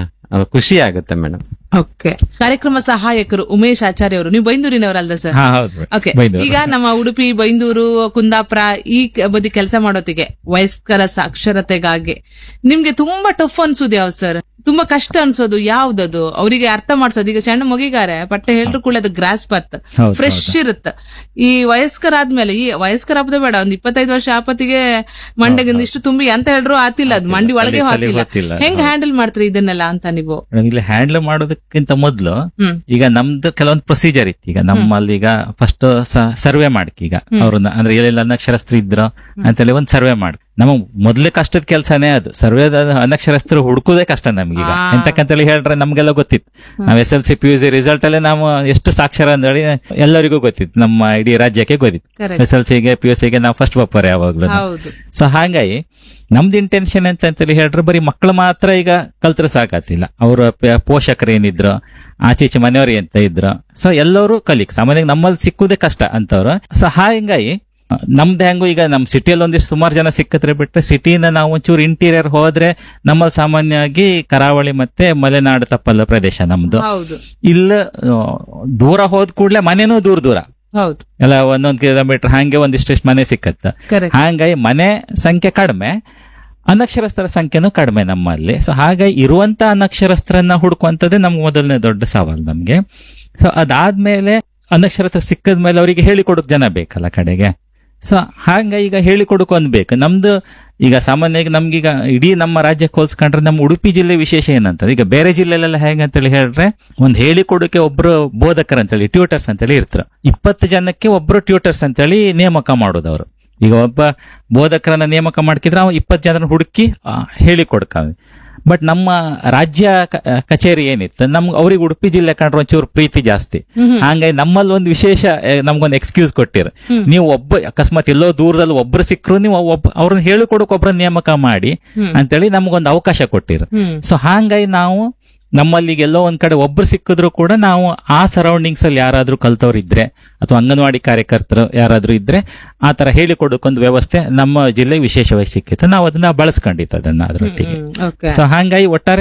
B: ಖುಷಿ ಆಗುತ್ತೆ ಮೇಡಮ್.
A: ಓಕೆ, ಕಾರ್ಯಕ್ರಮ ಸಹಾಯಕರು ಉಮೇಶ್ ಆಚಾರ್ಯ ಅವರು, ನೀವು ಬೈಂದೂರಿನವರಲ್ದ ಸರ್? ಓಕೆ, ಈಗ ನಮ್ಮ ಉಡುಪಿ, ಬೈಂದೂರು, ಕುಂದಾಪುರ ಈ ಬದಿ ಕೆಲಸ ಮಾಡೋತಿಗೆ ವಯಸ್ಕರ ಸಾಕ್ಷರತೆಗಾಗಿ ನಿಮ್ಗೆ ತುಂಬಾ ಟಫ್ ಅನ್ಸೋದು ಯಾವ್ದು ಸರ್? ತುಂಬಾ ಕಷ್ಟ ಅನ್ಸೋದು ಯಾವ್ದದು? ಅವರಿಗೆ ಅರ್ಥ ಮಾಡ್ಸೋದು. ಈಗ ಸಣ್ಣ ಮಗಿಗಾರೆ ಪಟ್ಟೆ ಹೇಳ್ರು ಕೂಡ ಅದು ಗ್ರಾಸ್ ಪತ್ ಫ್ರೆಶ್ ಇರುತ್ತೆ. ಈ ವಯಸ್ಕರಾದ್ಮೇಲೆ, ಈ ವಯಸ್ಕರ ಹಬ್ಬದ ಬೇಡ, ಒಂದ್ 25 ವರ್ಷ ಆಪತ್ತಿಗೆ ಮಂಡೆಗಿಂದ ಇಷ್ಟು ತುಂಬಿ ಅಂತ ಹೇಳ್ರು ಆತಿಲ್ಲ, ಅದು ಮಂಡಿ ಒಳಗೆ ಹಾಕಿಲ್ಲ. ಹೆಂಗ್ ಹ್ಯಾಂಡಲ್ ಮಾಡ್ತೀರಿ ಇದನ್ನೆಲ್ಲ ಅಂತ ನೀವು?
C: ಇಲ್ಲಿ ಹ್ಯಾಂಡಲ್ ಮಾಡೋದಕ್ಕಿಂತ ಮೊದ್ಲು ಈಗ ನಮ್ದು ಕೆಲವೊಂದು ಪ್ರೊಸೀಜರ್ ಇತ್ತು. ಈಗ ನಮ್ಮಲ್ಲಿ ಈಗ ಫಸ್ಟ್ ಸರ್ವೆ ಮಾಡಕ್, ಈಗ ಅವ್ರನ್ನ ಅಂದ್ರೆ ಎಲ್ಲೆಲ್ಲ ಅನಕ್ಷರಸ್ಥರು ಇದ್ರು ಅಂತೇಳಿ ಒಂದು ಸರ್ವೆ ಮಾಡಿ, ನಮ್ಮ ಮೊದ್ಲೇ ಕಷ್ಟದ ಕೆಲಸನೇ ಅದು. ಸರ್ವೆ ಅನಕ್ಷರಸ್ಥರು ಹುಡುಕುದೇ ಕಷ್ಟ ನಮ್ಗೀಗ. ಎಂತಕ್ಕಂತೇಳಿ ಹೇಳ್ರೆ ನಮ್ಗೆಲ್ಲ ಗೊತ್ತಿತ್ತು. ನಾವ್ SLC PUC ರಿಸಲ್ಟ್ ಅಲ್ಲೇ ನಾವು ಎಷ್ಟು ಸಾಕ್ಷರ ಅಂತೇಳಿ ಎಲ್ಲರಿಗೂ ಗೊತ್ತಿತ್ತು, ನಮ್ಮ ಇಡೀ ರಾಜ್ಯಕ್ಕೆ ಗೊತ್ತಿತ್ತು. SLCಗೆ PUCಗೆ ನಾವು ಫಸ್ಟ್ ಬಪ್ಪರ್ ಯಾವಾಗ್ಲೂ. ಸೊ ಹಾಗಾಗಿ ನಮ್ದು ಇಂಟೆನ್ಷನ್ ಅಂತೇಳಿ ಹೇಳ್ರೆ ಬರೀ ಮಕ್ಕಳು ಮಾತ್ರ ಈಗ ಕಲ್ತ್ರೆ ಸಾಕಾತಿಲ್ಲ, ಅವ್ರ ಪೋಷಕರು ಏನಿದ್ರು, ಆಚೀಚೆ ಮನೆಯವ್ರು ಎಂತ ಇದ್ರು, ಸೊ ಎಲ್ಲರೂ ಕಲಿಕ್ ಸಾಮಾನ್ಯವಾಗಿ ನಮ್ಮಲ್ಲಿ ಸಿಕ್ಕುದೇ ಕಷ್ಟ ಅಂತವ್ರು. ಸೊ ಹಾಗಾಗಿ ನಮ್ದು ಹೆಂಗು ಈಗ ನಮ್ ಸಿಟಿಯಲ್ಲಿ ಒಂದಿಷ್ಟು ಸುಮಾರು ಜನ ಸಿಕ್ಕತ್ರೆ ಬಿಟ್ರೆ, ಸಿಟಿಯಿಂದ ನಾವು ಒಂಚೂರು ಇಂಟೀರಿಯರ್ ಹೋದ್ರೆ ನಮ್ಮಲ್ಲಿ ಸಾಮಾನ್ಯವಾಗಿ ಕರಾವಳಿ ಮತ್ತೆ ಮಲೆನಾಡು ತಪ್ಪಲ ಪ್ರದೇಶ ನಮ್ದು. ಇಲ್ಲ ದೂರ ಹೋದ್ ಕೂಡ್ಲೆ ಮನೆನೂ ದೂರ ದೂರ ಎಲ್ಲ 1 ಕಿಲೋಮೀಟರ್ ಹಂಗೆ ಒಂದಿಷ್ಟು ಮನೆ ಸಿಕ್ಕತ್ತ. ಹಾಗಾಗಿ ಮನೆ ಸಂಖ್ಯೆ ಕಡಿಮೆ, ಅನಕ್ಷರಸ್ಥರ ಸಂಖ್ಯೆನೂ ಕಡಿಮೆ ನಮ್ಮಲ್ಲಿ. ಸೊ ಹಾಗಾಗಿ ಇರುವಂತ ಅನಕ್ಷರಸ್ಥರನ್ನ ಹುಡುಕುವಂತದ್ದೇ ನಮ್ಗೆ ಮೊದಲನೇ ದೊಡ್ಡ ಸವಾಲು ನಮ್ಗೆ. ಸೊ ಅದಾದ್ಮೇಲೆ ಅನಕ್ಷರಸ್ಥರು ಸಿಕ್ಕದ್ಮೇಲೆ ಅವರಿಗೆ ಹೇಳಿಕೊಡಕ್ ಜನ ಬೇಕಲ್ಲ ಕಡೆಗೆ. ಸೊ ಹಾಗ ಈಗ ಹೇಳಿಕೊಡಕ್ ಒಂದ್ ಬೇಕು. ನಮ್ದು ಈಗ ಸಾಮಾನ್ಯವಾಗಿ ನಮ್ಗೀಗ ಇಡೀ ನಮ್ಮ ರಾಜ್ಯಕ್ಕೆ ಹೋಲ್ಸ್ಕೊಂಡ್ರೆ ನಮ್ಮ ಉಡುಪಿ ಜಿಲ್ಲೆ ವಿಶೇಷ ಏನಂತ, ಈಗ ಬೇರೆ ಜಿಲ್ಲೆಲೆಲ್ಲ ಹೇಗಂತೇಳಿ ಹೇಳ್ರೆ ಒಂದ್ ಹೇಳಿಕೊಡಕ್ಕೆ ಒಬ್ರು ಬೋಧಕರು ಅಂತೇಳಿ ಟ್ಯೂಟರ್ಸ್ ಅಂತೇಳಿ ಇರ್ತಾರೆ. 20 ಜನಕ್ಕೆ ಒಬ್ರು ಟ್ಯೂಟರ್ಸ್ ಅಂತೇಳಿ ನೇಮಕ ಮಾಡೋದು ಅವರು. ಈಗ ಒಬ್ಬ ಬೋಧಕರನ್ನ ನೇಮಕ ಮಾಡ್ಕಿದ್ರೆ ಅವ 20 ಜನರನ್ನ ಹುಡುಕಿ ಹೇಳಿಕೊಡ್ಕ. ಬಟ್ ನಮ್ಮ ರಾಜ್ಯ ಕಚೇರಿ ಏನಿತ್ತು, ನಮ್ಗೆ ಅವ್ರಿಗೆ ಉಡುಪಿ ಜಿಲ್ಲೆ ಕಂಡ್ರೆ ಒಂಚೂರು ಪ್ರೀತಿ ಜಾಸ್ತಿ. ಹಂಗಾಗಿ ನಮ್ಮಲ್ಲಿ ಒಂದು ವಿಶೇಷ ನಮ್ಗೊಂದು ಎಕ್ಸ್ಕ್ಯೂಸ್ ಕೊಟ್ಟಿರ, ನೀವು ಒಬ್ಬ ಅಕಸ್ಮಾತ್ ಎಲ್ಲೋ ದೂರದಲ್ಲಿ ಒಬ್ರು ಸಿಕ್ಕರು ನೀವು ಅವ್ರನ್ನ ಹೇಳಿಕೊಡಕ್ ಒಬ್ರನ್ನ ನೇಮಕ ಮಾಡಿ ಅಂತೇಳಿ ನಮಗೊಂದು ಅವಕಾಶ ಕೊಟ್ಟಿರ. ಸೊ ಹಾಗಾಗಿ ನಾವು ನಮ್ಮಲ್ಲಿ ಎಲ್ಲೋ ಒಂದ್ ಕಡೆ ಒಬ್ರು ಸಿಕ್ಕಿದ್ರು ಕೂಡ ನಾವು ಆ ಸರೌಂಡಿಂಗ್ಸ್ ಅಲ್ಲಿ ಯಾರಾದ್ರೂ ಕಲ್ತವ್ರು ಇದ್ರೆ ಅಥವಾ ಅಂಗನವಾಡಿ ಕಾರ್ಯಕರ್ತರು ಯಾರಾದ್ರೂ ಇದ್ರೆ ಆ ತರ ಹೇಳಿಕೊಡಕ್ಕೊಂದು ವ್ಯವಸ್ಥೆ ನಮ್ಮ ಜಿಲ್ಲೆಗೆ ವಿಶೇಷವಾಗಿ ಸಿಕ್ಕಿತ್ತು. ನಾವು ಅದನ್ನ ಬಳಸ್ಕೊಂಡಿತ್ತು ಅದನ್ನ ಅದರೊಟ್ಟಿಗೆ. ಸೊ ಹಾಗಾಗಿ ಒಟ್ಟಾರೆ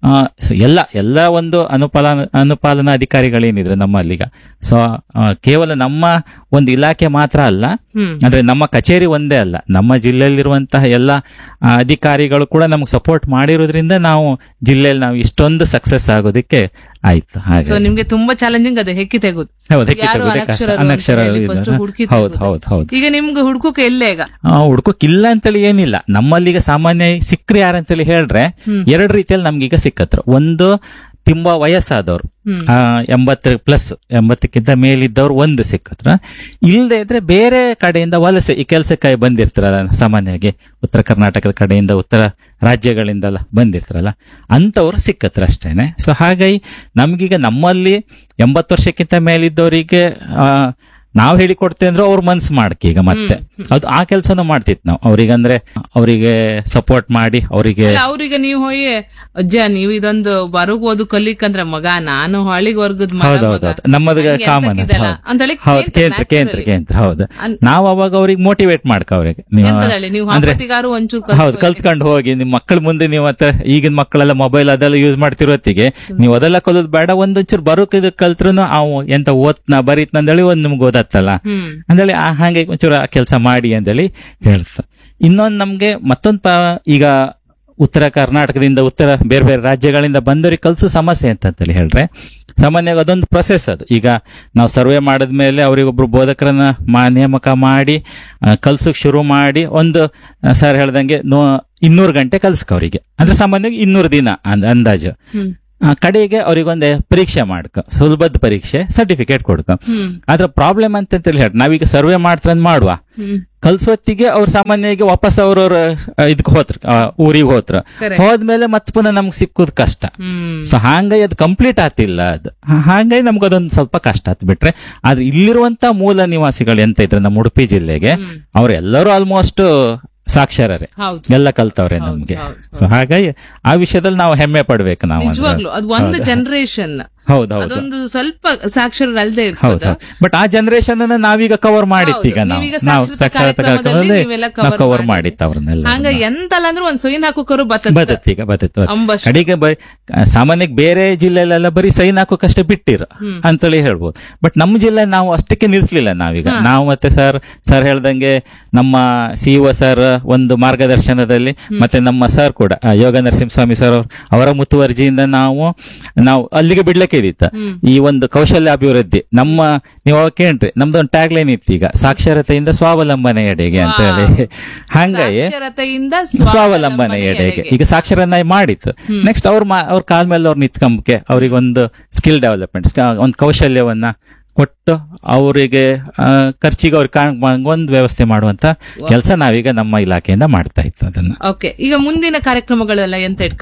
C: ಎಲ್ಲ ಒಂದು ಅನುಪಾಲನಾ ಅಧಿಕಾರಿಗಳೇನಿದ್ರು ನಮ್ಮಲ್ಲೀಗ, ಸೊ ಕೇವಲ ನಮ್ಮ ಒಂದು ಇಲಾಖೆ ಮಾತ್ರ ಅಲ್ಲ, ಅಂದ್ರೆ ನಮ್ಮ ಕಚೇರಿ ಒಂದೇ ಅಲ್ಲ, ನಮ್ಮ ಜಿಲ್ಲೆಯಲ್ಲಿರುವಂತಹ ಎಲ್ಲ ಅಧಿಕಾರಿಗಳು ಕೂಡ ನಮ್ಗೆ ಸಪೋರ್ಟ್ ಮಾಡಿರೋದ್ರಿಂದ ನಾವು ಜಿಲ್ಲೆಯಲ್ಲಿ ನಾವು ಇಷ್ಟೊಂದು ಸಕ್ಸಸ್ ಆಗೋದಕ್ಕೆ ಆಯ್ತು.
A: ಹಾಗೆ ನಿಮ್ಗೆ ತುಂಬಾ ಚಾಲೆಂಜಿಂಗ್ ಅದು ಹೆಕ್ಕಿ ತೆಗೋದು. ಈಗ ನಿಮ್ಗೆ ಹುಡ್ಕೋಕೆ ಎಲ್ಲೇ ಈಗ
C: ಹುಡ್ಕೋಕಿಲ್ಲ ಅಂತೇಳಿ ಏನಿಲ್ಲ. ನಮ್ಮಲ್ಲೀಗ ಸಾಮಾನ್ಯ ಸಿಕ್ಕ್ರಿ ಯಾರಂತೇಳಿ ಹೇಳ್ರೆ 2 ರೀತಿಯಲ್ಲಿ ನಮ್ಗೀಗ ಸಿಕ್ಕತ್ರು. ಒಂದು ತುಂಬಾ ವಯಸ್ಸಾದವ್ರು, 80+ ಮೇಲಿದ್ದವ್ರು ಒಂದು ಸಿಕ್ಕತ್ರ. ಇಲ್ಲದೆ ಇದ್ರೆ ಬೇರೆ ಕಡೆಯಿಂದ ವಲಸೆ ಈ ಕೆಲಸಕ್ಕಾಗಿ ಬಂದಿರ್ತಾರಲ್ಲ, ಸಾಮಾನ್ಯವಾಗಿ ಉತ್ತರ ಕರ್ನಾಟಕದ ಕಡೆಯಿಂದ, ಉತ್ತರ ರಾಜ್ಯಗಳಿಂದಲ್ಲ ಬಂದಿರ್ತಾರಲ್ಲ, ಅಂತವ್ರು ಸಿಕ್ಕತ್ರ ಅಷ್ಟೇನೆ. ಸೊ ಹಾಗಾಗಿ ನಮ್ಗೀಗ ನಮ್ಮಲ್ಲಿ 80 ವರ್ಷಕ್ಕಿಂತ ಮೇಲಿದ್ದವರಿಗೆ ನಾವ್ ಹೇಳಿಕೊಡ್ತೇವೆ ಅಂದ್ರೆ ಅವ್ರ ಮನ್ಸು ಮಾಡಕ್ಕೆ ಈಗ ಮತ್ತೆ ಅದು ಆ ಕೆಲಸನೂ ಮಾಡ್ತಿತ್ತು ನಾವು ಅವ್ರಿಗಂದ್ರೆ ಅವರಿಗೆ ಸಪೋರ್ಟ್ ಮಾಡಿ ಅವರಿಗೆ
A: ಅವ್ರಿಗೆ ನೀವು ಹೋಗಿ ಅಜ್ಜ ನೀವು ಇದೊಂದು ಬರೋಗ್ ಓದು ಕಲಿಕಂದ್ರೆ ಮಗ ನಾನು ಹಳ್ಳಿಗೆ ವರ್ಗದ್
C: ಹೌದೌದು ನಮ್ಮದು ಕಾಮನ್
A: ಅಂತೇಳಿ
C: ಹೌದು ಕೇಂದ್ರ ಹೌದು ನಾವ್ ಅವಾಗ ಅವ್ರಿಗೆ ಮೋಟಿವೇಟ್ ಮಾಡ್ಕ ಅವ್ರಿಗೆ
A: ನೀವು
C: ಅಂದ್ರೆ
A: ಹಪ್ಪತ್ತಿಗಾರು ಒಂಚೂರು
C: ಹೌದು ಕಲ್ತ್ಕೊಂಡು ಹೋಗಿ ನಿಮ್ ಮಕ್ಕಳ ಮುಂದೆ ನೀವು ಮತ್ತೆ ಈಗಿನ ಮಕ್ಕಳೆಲ್ಲ ಮೊಬೈಲ್ ಅದೆಲ್ಲ ಯೂಸ್ ಮಾಡ್ತಿರೋತ್ತಿಗೆ ನೀವು ಅದೆಲ್ಲ ಕಲಿಯೋದು ಬೇಡ ಒಂದೊಂಚೂರು ಬರೋಕ್ ಇದು ಕಲ್ತ್ರು ಅವು ಎಂತ ಓದ್ನ ಬರೀತ್ನ ಅಂದೇಳಿ ಒಂದ್ ನಿಮ್ಗೆ ಓದತ್ತಲ್ಲ ಅಂದೇಳಿ ಹಾಗೆ ಒಂಚೂರು ಕೆಲಸ ಮಾಡಿ ಅಂದೇಳಿ ಹೇಳ್ತ ಇನ್ನೊಂದು ನಮ್ಗೆ ಈಗ ಉತ್ತರ ಕರ್ನಾಟಕದಿಂದ ಬೇರೆ ಬೇರೆ ರಾಜ್ಯಗಳಿಂದ ಬಂದವರಿಗೆ ಕಲ್ಸೋ ಸಮಸ್ಯೆ ಅಂತೇಳಿ ಹೇಳ್ರೆ ಸಾಮಾನ್ಯವಾಗಿ ಅದೊಂದು ಪ್ರೊಸೆಸ್ ಅದು. ಈಗ ನಾವು ಸರ್ವೆ ಮಾಡಿದ್ಮೇಲೆ ಅವರಿಗೊಬ್ರು ಬೋಧಕರನ್ನ ನೇಮಕ ಮಾಡಿ ಕಲ್ಸಕ್ ಶುರು ಮಾಡಿ ಒಂದು ಸರ್ ಹೇಳ್ದಂಗೆ 200 ಗಂಟೆ ಕಲ್ಸ್ಕ ಅವರಿಗೆ ಅಂದ್ರೆ ಸಾಮಾನ್ಯವಾಗಿ 200 ದಿನ ಅಂದಾಜು. ಕಡೆಗೆ ಅವ್ರಿಗೊಂದೇ ಪರೀಕ್ಷೆ ಮಾಡ್ಕ ಸುಲಭದ ಪರೀಕ್ಷೆ ಸರ್ಟಿಫಿಕೇಟ್ ಕೊಡ್ಕ. ಅದ್ರ ಪ್ರಾಬ್ಲಮ್ ಅಂತ ಹೇಳಿ ನಾವೀಗ ಸರ್ವೆ ಮಾಡುವ ಕಲ್ಸೊತ್ತಿಗೆ ಅವ್ರು ಸಾಮಾನ್ಯವಾಗಿ ವಾಪಸ್ ಅವ್ರವ್ರ ಇದಕ್ ಹೋತ್ರ ಊರಿಗೆ ಹೋದ್ಮೇಲೆ ಮತ್ತೆ ಪುನಃ ನಮ್ಗೆ ಸಿಕ್ಕುದ್ ಕಷ್ಟ. ಸೊ ಹಾಗಾಗಿ ಅದು ಕಂಪ್ಲೀಟ್ ಆತಿಲ್ಲ ಅದು. ಹಾಗಾಗಿ ನಮ್ಗೆ ಅದೊಂದು ಸ್ವಲ್ಪ ಕಷ್ಟ ಆತ್ ಬಿಟ್ರೆ ಆದ್ರೆ ಇಲ್ಲಿರುವಂತ ಮೂಲ ನಿವಾಸಿಗಳು ಎಂತ ಇದ್ರೆ ನಮ್ಮ ಉಡುಪಿ ಜಿಲ್ಲೆಗೆ ಅವ್ರೆಲ್ಲರೂ ಆಲ್ಮೋಸ್ಟ್ ಸಾಕ್ಷರರೇ ಎಲ್ಲ ಕಲ್ತವ್ರೆ ನಮ್ಗೆ. ಸೊ ಹಾಗಾಗಿ ಆ ವಿಷಯದಲ್ಲಿ ನಾವು ಹೆಮ್ಮೆ ಪಡ್ಬೇಕು. ನಾವು
A: ನಿಜವಾಗ್ಲು ಅದು ಒಂದು ಜನರೇಷನ್
C: ಹೌದೌದು
A: ಅದೊಂದು ಸ್ವಲ್ಪ ಸಾಕ್ಷರರಲ್ಲದೆ
C: ಹೌದು. ಬಟ್ ಆ ಜನರೇಷನ್ ಅನ್ನ ನಾವೀಗ ಕವರ್ ಮಾಡಿತ್ತು. ಈಗ ನಾವು ಸಾಕ್ಷರತಾ ಕಾರ್ಯಕ್ರಮದಲ್ಲಿ ನಾವು ಕವರ್ ಮಾಡಿತ್ತು ಅವ್ರನ್ನೆಲ್ಲ.
A: ಹಂಗ ಎಂತಲ್ಲ ಅಂದ್ರೆ ಒಂದ್ ಸೈನ್ ಹಾಕೋಕರು
C: ಬದತ್ತೀಗ ಕಡೆಗೆ ಸಾಮಾನ್ಯಕ್ಕೆ ಬೇರೆ ಜಿಲ್ಲೆಲೆಲ್ಲ ಬರೀ ಸೈನ್ ಹಾಕೋಕಷ್ಟೇ ಬಿಟ್ಟಿರ ಅಂತೇಳಿ ಹೇಳ್ಬೋದು. ಬಟ್ ನಮ್ಮ ಜಿಲ್ಲೆ ನಾವು ಅಷ್ಟಕ್ಕೆ ನಿಲ್ಸ್ಲಿಲ್ಲ. ನಾವೀಗ ನಾವು ಮತ್ತೆ ಸರ್ ಹೇಳ್ದಂಗೆ ನಮ್ಮ ಸಿಇಒ ಸರ್ ಒಂದು ಮಾರ್ಗದರ್ಶನದಲ್ಲಿ ಮತ್ತೆ ನಮ್ಮ ಸರ್ ಕೂಡ ಯೋಗ ನರಸಿಂಹಸ್ವಾಮಿ ಸರ್ ಅವರ ಮುತುವರ್ಜಿಯಿಂದ ನಾವು ಅಲ್ಲಿಗೆ ಬಿಡ್ಲಿಕ್ಕೆ ಇದಿತ್ತ ಈ ಒಂದು ಕೌಶಲ್ಯ ಅಭಿವೃದ್ಧಿ. ನೀವು ಕೇಳ್ರಿ ನಮ್ದೊಂದು ಟ್ಯಾಗ್ ಲೈನ್ ಇತ್ತು ಈಗ ಸಾಕ್ಷರತೆಯಿಂದ ಸ್ವಾವಲಂಬನೆ ಎಡೆಗೆ ಅಂತ ಹೇಳಿ. ಹಂಗಾಗಿ ಸ್ವಾವಲಂಬನೆ ಎಡೆಗೆ ಈಗ ಸಾಕ್ಷರನ ಮಾಡಿತ್ತು. ನೆಕ್ಸ್ಟ್ ಅವ್ರ ಕಾಲ್ ಮೇಲೆ ಅವ್ರು ನಿಂತ್ಕೊಂಬಕ್ಕೆ ಅವ್ರಿಗೊಂದು ಸ್ಕಿಲ್ ಡೆವಲಪ್ಮೆಂಟ್ ಒಂದು ಕೌಶಲ್ಯವನ್ನ ಕೊಟ್ಟು ಅವರಿಗೆ ಖರ್ಚಿಗೆ ಅವ್ರಿಗೆ ಒಂದು ವ್ಯವಸ್ಥೆ ಮಾಡುವಂತ ಕೆಲಸ ನಾವೀಗ ನಮ್ಮ ಇಲಾಖೆಯಿಂದ ಮಾಡ್ತಾ ಇತ್ತು ಅದನ್ನ.
A: ಓಕೆ, ಈಗ ಮುಂದಿನ ಕಾರ್ಯಕ್ರಮಗಳೆಲ್ಲ ಎಂತ